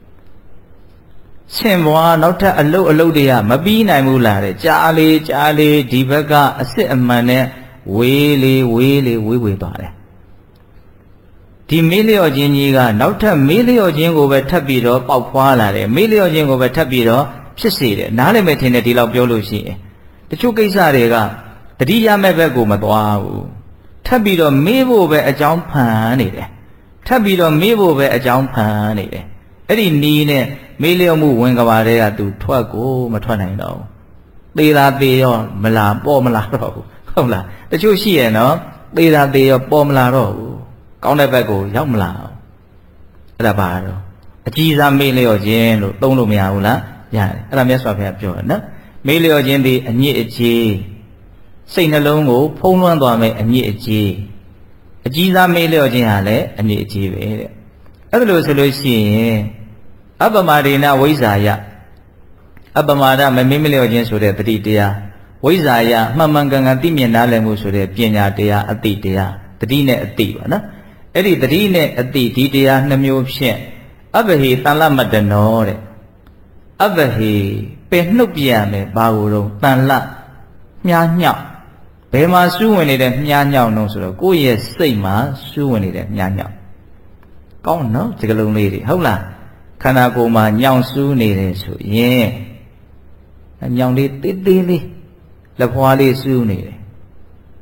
ရှင်ဘွားနောက်ထပ်အလုတ်အလုတ်တွေကမပြီးနိုင်ဘူးလားတဲ့ကြားလေးကြားလေးဒီဘက်ကအစ်စ်အမှန်နဲ့ဝေးလေးဝေးလေးဝေးဝေးသွားတယ်ဒီမေးလျော့ခြင်းကြီးကနောက်ထပ်မေးလျော့ခြင်းကိုပဲထပ်ပြီးတော့ပေါက်ဖွာလာတယ်မေးလျော့ခြင်းကိုပဲထပ်ပြီးတော့ဖြစ်စေတယ်နားလည်မဲ့ထင်တယ်ဒီလောက်ပြောလို့ရှိရင်တချို့ကိစ္စတွေကတတိယမဲ့ဘက်ကိုမသွားဘူးထပ်ပြီးတော့မေးဖို့ပဲအကြောင်းဖန်နေတယ်ထပ်ပြီးတော့မေးဖို့ပဲအကြောင်းဖန်နေတယ်အဲ့ဒီနီးနဲ့မေးလျော့မှုဝင်ကဘာတွေကသူထွက်ကိုမထွက်နိုင်တော့ဘူးသေတာသေရောမလာပေါ်မလာတော့ဘူးဟုတ်လားတချို့ရှိရဲ့နော်သေတာသေရောပေါ်မလာတော့ဘူးကောင်းတဲ့ဘက်ကိုရောက်မလာဘူးအဲ့ဒါဘာတော့အကြီးစားမေးလျော့ခြင်းလို့သုံးလို့မရဘူးလားရတယ်အဲ့ဒါမြတ်စွာဘုရားပြောတယ်နော်မေးလျော့ခြင်းဒီအညစ်အကြေးစိတ်နှလုံးကိုဖုံးလွှမ်းသွားမယ်အညစ်အကြေးအကြီးစားမေးလျော့ခြင်းဟာလည်းအညစ်အကြေးပဲတဲ့အဲ့ဒါလို့ဆိုလို့ရှိရင်အပမဒေနဝိဇ္ဇာယအပမာဒမမေးမလျော့ခြင်းဆိုတဲ့တတိတရားဝိဇ္ဇာယမှန်မှန်ကန်ကန်သိမြင်နားလည်မှုဆိုတဲ့ပညာတရားအသိတရားတတိနဲ့အသိပါနော်အဲ့ဒီတတိနဲ့အသိဒီတရားနှမျိုးဖြင့်အဘဟိတန်လမတ္တနောတဲ့အဘဟိပယ်နှုတ်ပြရမယ်ဘာကိုတော့တန်လမြားညောက်ဘယ်မှာစူးဝင်နေတဲ့မြားညောက်နှုံးဆိုတော့ကိုယ့်ရဲ့စိတ်မှာစူးဝင်နေတဲ့မြားညောက်ကောင်းနော်ဒီကလုံးလေးတွေဟုတ်လားခန္ဓာကိုယ်မှာညောင်စူးနေတယ်ဆိုရင်ညောင်လေးတေးသေးလေးလက်ဖွားလေးစူးနေတယ်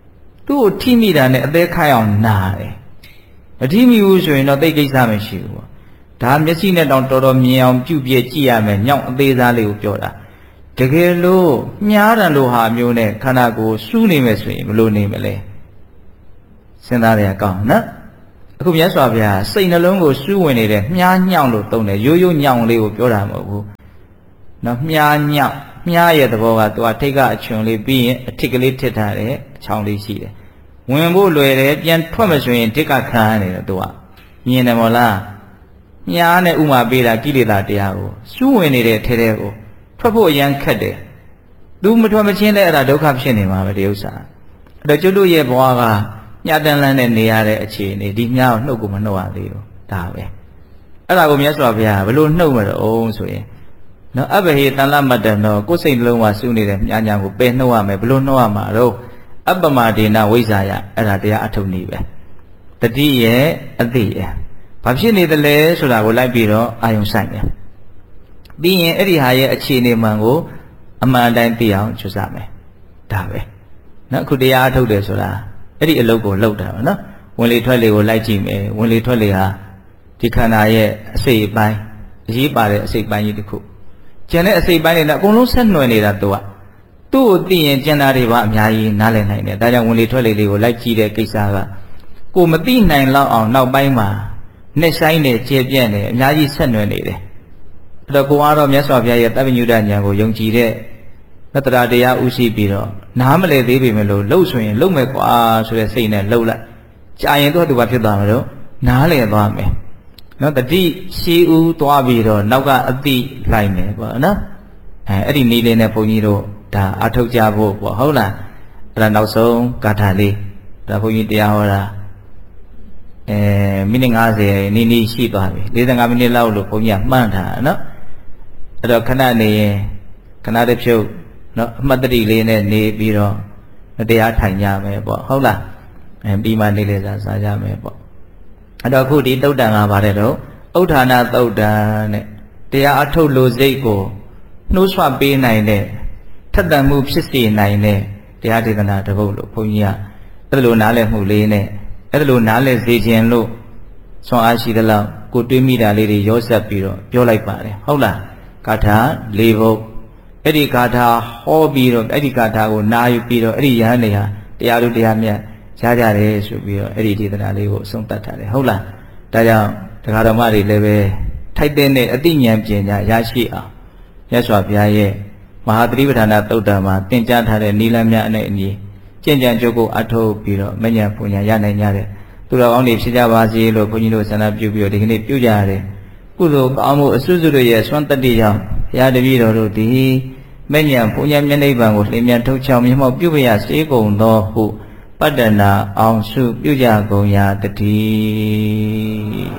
သူ့ကိုထိမိတာနဲ့အသေးခိုက်အောင်နာတယ်မထိမိဘူးဆိုရင်တော့သိကိစ္စမရှိဘူးပေါ့ဒါမျက်စိနဲ့တောင်တော်တော်မြင်အောင်ပြုပြကြည့်ရမယ်ညောင်အသေးစားလေးကိုပြောတာတကယ်လို့မြားတယ်လို့ဟာမျိုးနဲ့ခန္ဓာကိုယ်စူးနေမယ်ဆိုရင်ဘယ်လိုနေမလဲစဉ်းစားရအောင်နော်အခုမြတ်စွာဘုရားစိတ်နှလုံးကိုစူးဝင်နေတဲ့မြားညောင်လို့သုံးတယ်ရိုးရိုးညောင်လေးကိုပြောတာမဟုတ်ဘူးနော်မြားညောင်မြားရဲ့သဘောကသူကထိတ်ကအချွန်လေးပြီးရင်အထစ်ကလေးထစ်ထားတယ်အချောင်းလေးရှိတယ်ဝင်ဖို့လွယ်တယ်ပြန်ထွက်မဆိုရင်ထိတ်ကခံရနေတယ်သူကမြင်တယ်မို့လားမြားနဲ့ဥမာပေးတာကိလေသာတရားကိုစူးဝင်နေတဲ့ထဲထဲကိုထွက်ဖို့အရန်ခက်တယ်သူမထွက်မချင်းလဲအဲ့ဒါဒုက္ခဖြစ်နေမှာပဲဒီဥစ္စာအဲ့တော့ကျွတ်တို့ရဲ့ဘဝကညတန်လန်းနဲ့နေရတဲ့အခြေအနေဒီမြားကိုနှုတ်ကိုမနှုတ်ရသေးဘူးဒါပဲအဲ့ဒါကိုမြတ်စွာဘုရားဘယ်လိုနှုတ်မလို့ဆိုရင်နော်အဘဟေတန်လမတ္တနောကိုယ်စိတ်လုံးဝစူးနေတဲ့မြားညာကိုပယ်နှုတ်ရမယ်ဘယ်လိုနှုတ်ရမှာတော့အပ္ပမဒေနဝိဇ္ဇာယအဲ့ဒါတရားအထုံနည်းပဲတတိရဲ့အသိရဲ့ဘာဖြစ်နေသလဲဆိုတာကိုလိုက်ပြီးတော့အာယုံဆိုင်တယ်ပြီးရင်အဲ့ဒီဟာရဲ့အခြေအနေမှန်ကိုအမှန်တိုင်းသိအောင်ကြိုးစားမယ်ဒါပဲနော်အခုတရားအထုတ်တယ်ဆိုတာအဲ့ဒီအလုပ်ကိုလုပ်တာပါနော်ဝင်လေထွက်လေကိုလိုက်ကြည့်မယ်ဝင်လေထွက်လေဟာဒီခန္ဓာရဲ့အစိတ်အပိုင်းအရေးပါတဲ့အစိတ်ပိုင်းကြီးတစ်ခုကျန်တဲ့အစိတ်ပိုင်းတွေလည်းအကုန်လုံးဆက်နွယ်နေတာသူကသူ့ကိုသိရင်ကျန်တာတွေပါအများကြီးနားလည်နိုင်တယ်ဒါကြောင့်ဝင်လေထွက်လေလေးကိုလိုက်ကြည့်တဲ့ကိစ္စကကိုမသိနိုင်လောက်အောင်နောက်ပိုင်းမှာနဲ့ဆိုင်နေကျေပြန့်နေအများကြီးဆက်နွယ်နေတယ်အဲ့တော့ကိုအားတော့မြတ်စွာဘုရားရဲ့တပ္ပညုတဉာဏ်ကိုယုံကြည်တဲ့သတ္တရာတရားဥရှိပြီးတော့နားမလည်သေးပေမဲ့လို့လှုပ်ဆိုရင်လှုပ်မယ်ကွာဆိုတဲ့စိတ်နဲ့လှုပ်လိုက်ကြာရင်တော့သူကဖြစ်သွားမှာတော့နားလည်သွားမယ်နော်တတိရှိဦးသွားပြီးတော့နောက်ကအတိလိုက်မယ်ပေါ့နော်အဲအဲ့ဒီနည်းလေးနဲ့ဘုန်းကြီးတို့ဒါအထုတ်ကြဖို့ပေါ့ဟုတ်လားအဲ့ဒါနောက်ဆုံးဂါထာလေးဒါဘုန်းကြီးတရားဟောတာအဲမိနစ်၅၀နီးနီးရှိသွားပြီ၄၅မိနစ်လောက်လို့ဘုန်းကြီးကမှန်းထားတာနော်အဲ့တော့ခဏနေရင်ခဏတစ်ဖြုတ်နော်အမှတ်တရလေးနဲ့နေပြီးတော့တရားထိုင်ကြမယ်ပေါ့ဟုတ်လားအဲပြီးမှနေလေစားစားကြမယ်ပေါ့အဲ့တော့အခုဒီသုတ်တန်ကပါတယ်တော့ဥဋ္ဌာဏသုတ်တန်နဲ့တရားအထုတ်လို့စိတ်ကိုနှိုးဆွပေးနိုင်တဲ့ထက်သန်မှုဖြစ်စေနိုင်တဲ့တရားဒေသနာတစ်ပုဒ်လို့ဘုန်းကြီးကအဲ့လိုနားလည်မှုလေးနဲ့အဲ့လိုနားလည်စေခြင်းလို့ဆွမ်းအားရှိသလောက်ကိုတွေးမိတာလေးတွေရောစပ်ပြီးတော့ပြောလိုက်ပါတယ်ဟုတ်လားဂါထာ၄ပုဒ်အဲ့ဒီဂါထာဟောပြီးတော့အဲ့ဒီဂါထာကိုနာယူပြီးတော့အဲ့ဒီယဟန်တွေဟာတရားလူတရားမြတ်ရကြတယ်ဆိုပြီးတော့အဲ့ဒီဒေသနာလေးကိုအဆုံးသတ်ထားတယ်ဟုတ်လားဒါကြောင့်တရားတော်မတွေလည်းပဲထိုက်တဲ့အသိဉာဏ်ပညာရရှိအောင်မြတ်စွာဘုရားရဲ့မဟာသတိပဋ္ဌာန်သုတ်တံမှာသင်ကြားထားတဲ့နိလမ်းများနဲ့အညီကျင့်ကြံကြိုးကိုအထောက်ပြီးတော့မဉ္ဇဉ်ပူညာရနိုင်ကြတဲ့သူတော်ကောင်းတွေဖြစ်ကြပါစေလို့ဘုန်းကြီးတို့ဆန္ဒပြုပြီးတော့ဒီကနေ့ပြုကြရတယ်ကုသိုလ်ကောင်းမှုအစွတ်စွတ်ရဲ့စွမ်းတတ္တိကြောင့်ဘုရားတပည့်တော်တို့ဒီမဉ္ဇဉ်ပူညာမျက်နှိပ်ပံကိုလင်းမြန်ထုတ်ချောင်းမြတ်မောက်ပြုပြရစေကုန်သောဟုပတ္တနာအောင်စုပြုကြကုန်ရာတည်း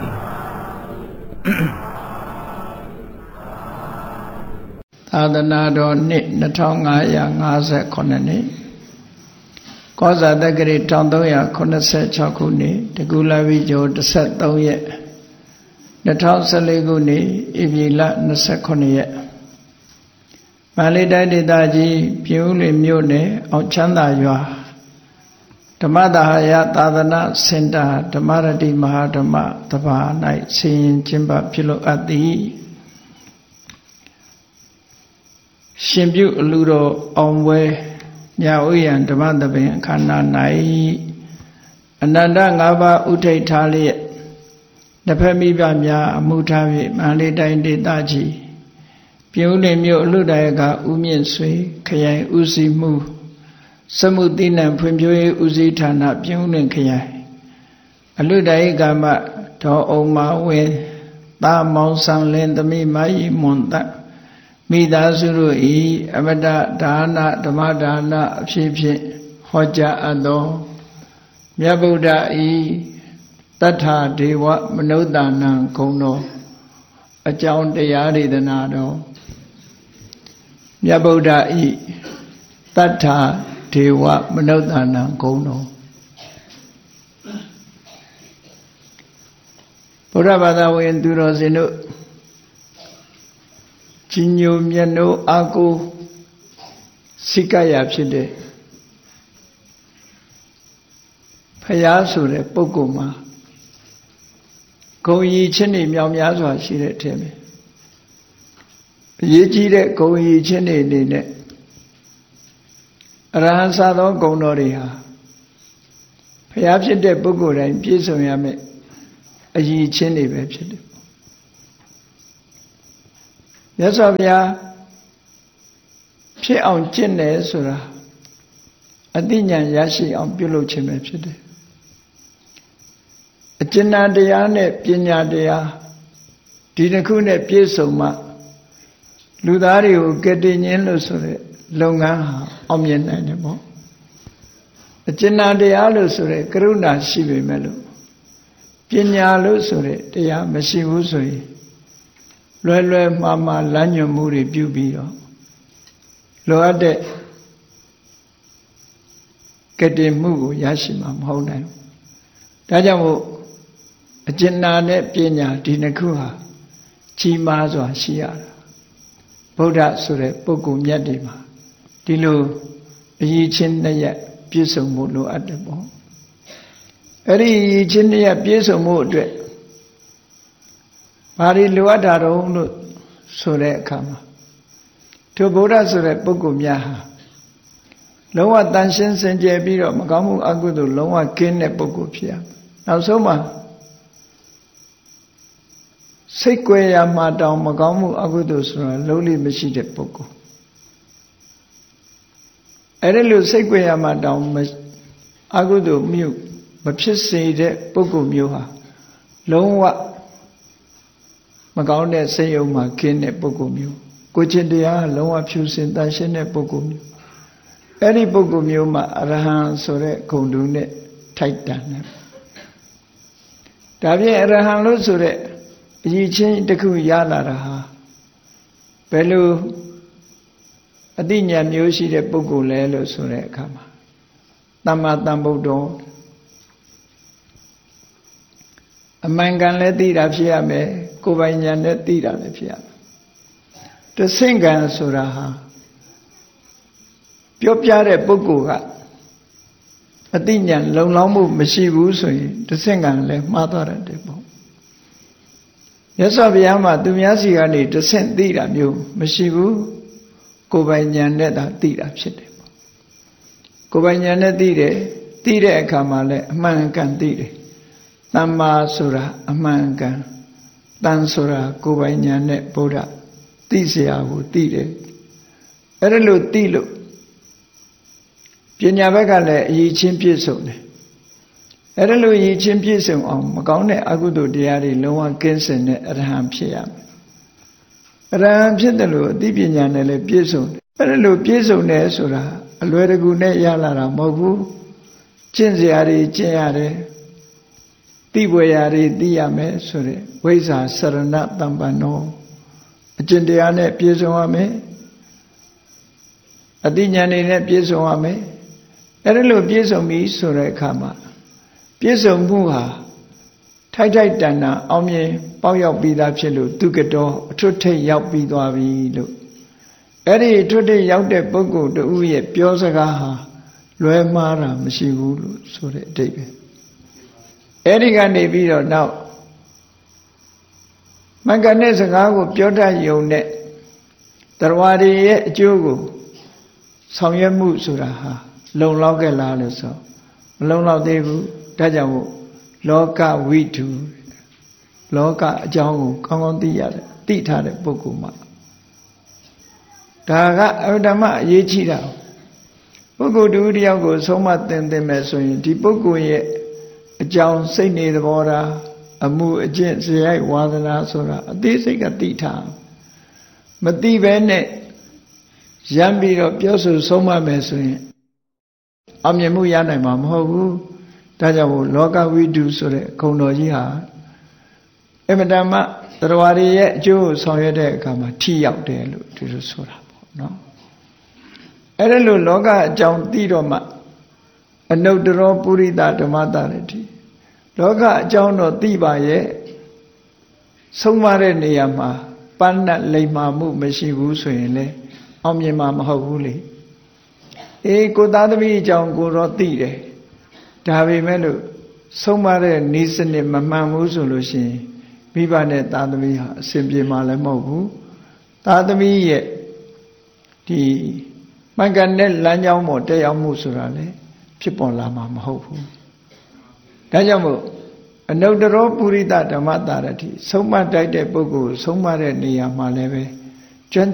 သာသနာတော်နှစ်နှစ်ထောင်ငါးရာငါးဆယ်ခုနှစ်နှစ်ကောဇာတက္ကရာတစ်ထောင်သုံးရာခုနှစ်ဆယ်ခြောက်ခုနှစ်တကူလာပြီကျော်တစ်ဆက်သုံးရက်နှစ်ထောင်ဆယ်လေးခုနှစ်ဧပြီလနှစ်ဆယ်ခုနှစ်ရက်မန္တလေးတိုင်းဒေသကြီးပြည်ဦးလွင်မြို့နယ်အောင်ချမ်းသာရွာဓမ္မဒါဟယသာသနာစင်တာဓမ္မရတိမဟာဓမ္မတပါ၌ဆင်ရင်ကျင်းပပြုလုပ်အပ်သည်ရှင်ပြုအလူတော်အောင်ပွဲညာဥယျံဓမ္မသဘင်အခမ်းအနား၌အနန္တ၅ပါးဥထိတ်ထားလျက်တစ်ဖက်မိဘများအမှုထား၍မန္တလေးတိုင်းဒေသကြီးပြည်ဦးလွင်မြို့အလူတရကဥမြင့်ဆွေခရိုင်ဦးစီးမှုစမှုတိနံဖွံ့ဖြိုးရေးဦးစီးဌာနပြည်ဦးလွင်ခရိုင်အလူတရကမဒေါ်အောင်မဝင်းသာမောင်ဆန်းလင်းသမီးမယီမွန်တမိသားစုတို့ဤအမတဒါနဓမ္မဒါနအဖြစ်ဖြင့်ဟောကြားအပ်သောမြတ်ဗုဒ္ဓဤတတ္ထာဒေဝမနုဿာနံဂုဏ်တော်အကြောင်းတရားဒေသနာတော်မြတ်ဗုဒ္ဓဤတတ္ထာဒေဝမနုဿာနံဂုဏ်တော်ဗုဒ္ဓဘာသာဝင်သူတော်စင်တို့ကြီးညိုမြတ်နိုးအာကိုစိကရဖြစ်တဲ့ယားဆိုတဲ့ပုဂ္ဂိုလ်မှာဂုဏ်ရည်ချင်းတွေမြောင်များစွာရှိတဲ့အထက်မှာအရေးကြီးတဲ့ဂုဏ်ရည်ချင်းတွေအနေနဲ့အရဟံစသောဂုဏ်တော်တွေဟာဘုရားဖြစ်တဲ့ပုဂ္ဂိုလ်တိုင်းပြည့်စုံရမယ်အရည်ချင်းတွေပဲဖြစ်တယ်မြတ်စွာဘုရားဖြစ်အောင်ကျင့်တယ်ဆိုတာအသိဉာဏ်ရရှိအောင်ပြုလုပ်ခြင်းပဲဖြစ်တယ်အကျဉ်းတရားနဲ့ပညာတရားဒီတစ်ခုနဲ့ပြည့်စုံမှလူသားတွေကိုကယ်တင်ခြင်းလို့ဆိုတဲ့လုပ်ငန်းဟာအောင်မြင်နိုင်တယ်ပေါ့အကျဉ်းတရားလို့ဆိုတဲ့ကရုဏာရှိပေမဲ့လို့ပညာလို့ဆိုတဲ့တရားမရှိဘူးဆိုရင်လွယ်လွယ်မှားမှားလမ်းညွှန်မှုတွေပြုပြီးတော့လိုအပ်တဲ့ကယ်တင်မှုကိုရရှိမှာမဟုတ်နိုင်ဘူးဒါကြောင့်မို့အကျဉ်းနဲ့ပညာဒီနှစ်ခုဟာကြီးမားစွာရှိရတာဗုဒ္ဓဆိုတဲ့ပုဂ္ဂိုလ်မြတ်တွေမှာဒီလိုအရည်ချင်းနှစ်ရပ်ပြည့်စုံမှုလိုအပ်တယ်ပေါ့အဲ့ဒီအရည်ချင်းနှစ်ရပ်ပြည့်စုံမှုအတွက်ဘာတွေလိုအပ်တာတော့လို့ဆိုတဲ့အခါမှာထိုဗုဒ္ဓဆိုတဲ့ပုဂ္ဂိုလ်များဟာလုံးဝတန်ရှင်းစင်ကြယ်ပြီးတော့မကောင်းမှုအကုသိုလ်လုံးဝကင်းတဲ့ပုဂ္ဂိုလ်ဖြစ်ရမယ်နောက်ဆုံးမှာစိတ်ကြွယ်ရာမှာတောင်မကောင်းမှုအကုသိုလ်ဆိုတာလုံးလိမရှိတဲ့ပုဂ္ဂိုလ်အဲ့ဒီလိုစိတ်ကြွယ်ရာမှာတောင်အကုသိုလ်မျိုးမဖြစ်စေတဲ့ပုဂ္ဂိုလ်မျိုးဟာလုံးဝမကောင်းတဲ့စိတ်ယုံမှာကင်းတဲ့ပုဂ္ဂိုလ်မျိုးကိုယ်ချင်းတရားလုံးဝဖြူစင်တန်ရှင်းတဲ့ပုဂ္ဂိုလ်မျိုးအဲ့ဒီပုဂ္ဂိုလ်မျိုးမှာအရဟံဆိုတဲ့ဂုဏ်တူနဲ့ထိုက်တန်တယ်ဒါဖြင့်အရဟံလို့ဆိုတဲ့အရည်ချင်းတစ်ခုရလာတာဟာဘယ်လိုအတိညာမျိုးရှိတဲ့ပုဂ္ဂိုလ်လဲလို့ဆိုတဲ့အခါမှာသမ္မာသမ္ဗုဒ္ဓောအမှန်ကန်လည်းသိတာဖြစ်ရမယ်ကိုယ်ပိုင်ဉာဏ်နဲ့သိတာလည်းဖြစ်ရမယ်တဆင့်ကံဆိုတာဟာပြောပြတဲ့ပုဂ္ဂိုလ်ကအတိညာလုံလောက်မှုမရှိဘူးဆိုရင်တဆင့်ကံလည်းမှားသွားတယ်ပေါ့မြတ်စွာဘုရားမှာသူများစီကနေတဆင့်သိတာမျိုးမရှိဘူးကိုယ်ပိုင်ဉာဏ်နဲ့သာသိတာဖြစ်တယ်ပေါ့ကိုယ်ပိုင်ဉာဏ်နဲ့သိတယ်သိတဲ့အခါမှာလည်းအမှန်ကန်သိတယ်သမ္မာဆိုတာအမှန်ကန်တန်ဆိုတာကိုယ်ပိုင်ဉာဏ်နဲ့ဗုဒ္ဓသိเสียကိုသိတယ်အဲ့ဒါလို့သိလို့ပညာဘက်ကလည်းအရည်ချင်းပြည့်စုံတယ်အဲ့ဒါလို့အရည်ချင်းပြည့်စုံအောင်မကောင်းတဲ့အကုသိုလ်တရားတွေလုံးဝကင်းစင်တဲ့အရဟံဖြစ်ရမယ်အရဟံဖြစ်တယ်လို့အသိပညာနဲ့လည်းပြည့်စုံတယ်အဲ့ဒါလို့ပြည့်စုံတယ်ဆိုတာအလွယ်တကူနဲ့ရလာတာမဟုတ်ဘူးကျင့်စရာတွေကျင့်ရတယ်သိပွေရာတွေသိရမယ်ဆိုတဲ့ဝိဇ္ဇာစရဏတမ္ပန္နောအကျင့်တရားနဲ့ပြည့်စုံရမယ်အသိဉာဏ်တွေနဲ့ပြည့်စုံရမယ်အဲ့ဒါလို့ပြည့်စုံပြီဆိုတဲ့အခါမှာပြည့်စုံမှုဟာထိုက်ထိုက်တန်တန်အောင်မြင်ပေါက်ရောက်ပြီးသားဖြစ်လို့သူကတော်အထွတ်ထိပ်ရောက်ပြီးသွားပြီလို့အဲ့ဒီအထွတ်ထိပ်ရောက်တဲ့ပုဂ္ဂိုလ်တူရဲ့ပြောစကားဟာလွဲမှားတာမရှိဘူးလို့ဆိုတဲ့အဓိပ္ပာယ်အဲ့ဒီကနေပြီးတော့နောက်မင်္ဂနဲ့စကားကိုပြောတတ်ယုံနဲ့တရားတွေရဲ့အကျိုးကိုဆောင်ရွက်မှုဆိုတာဟာလုံလောက်ခဲ့လားလို့ဆိုမလုံလောက်သေးဘူးဒါကြောင့်မို့လောကဝိတုလောကအကြောင်းကိုကောင်းကောင်းသိရတယ်သိထားတဲ့ပုဂ္ဂိုလ်မှာဒါကအဓမ္မအရေးကြီးတာပုဂ္ဂိုလ်တူတယောက်ကိုဆုံးမသင်သင်မယ်ဆိုရင်ဒီပုဂ္ဂိုလ်ရဲ့အကြောင်းစိတ်နေသဘောထားအမှုအကျင့်ဇယိုက်ဝါဒနာဆိုတာအသေးစိတ်ကသိထားမသိဘဲနဲ့ရမ်းပြီးတော့ပြောဆိုဆုံးမမယ်ဆိုရင်အောင်မြင်မှုရနိုင်မှာမဟုတ်ဘူးဒါကြောင့်မို့လောကဝိတုဆိုတဲ့ဂုဏ်တော်ကြီးဟာအမတမတရားတွေရဲ့အကျိုးကိုဆောင်ရွက်တဲ့အခါမှာထိရောက်တယ်လို့ဒီလိုဆိုတာပေါ့နော်အဲ့ဒါလို့လောကအကြောင်းသိတော့မှအနုတ္တရောပုရိသဓမ္မတာရတိလောကအကြောင်းတော့သိပါရဲ့ဆုံးမတဲ့နေရာမှာပန်းနဲ့လိမ္မာမှုမရှိဘူးဆိုရင်လေအောင်မြင်မှာမဟုတ်ဘူးလေအေးကိုသားသမီးအကြောင်းကိုတော့သိတယ်ဒါပေမဲ့လို့ဆုံးမတဲ့ဤစနစ်မမှန်ဘူးဆိုလို့ရှိရင်မိဘနဲ့သားသမီးဟာအစဉ်ပြေမှာလည်းမဟုတ်ဘူးသားသမီးရဲ့ဒီမှန်ကန်တဲ့လမ်းကြောင်းပေါ်တက်ရောက်မှုဆိုတာလည်းဖြစ်ပေါ်လာမှာမဟုတ်ဘူးဒါကြောင့်မို့အနုတ္တရောပုရိသဓမ္မတာရတိဆုံးမတိုက်တဲ့ပုဂ္ဂိုလ်ဆုံးမတဲ့နေရာမှာလည်းပဲ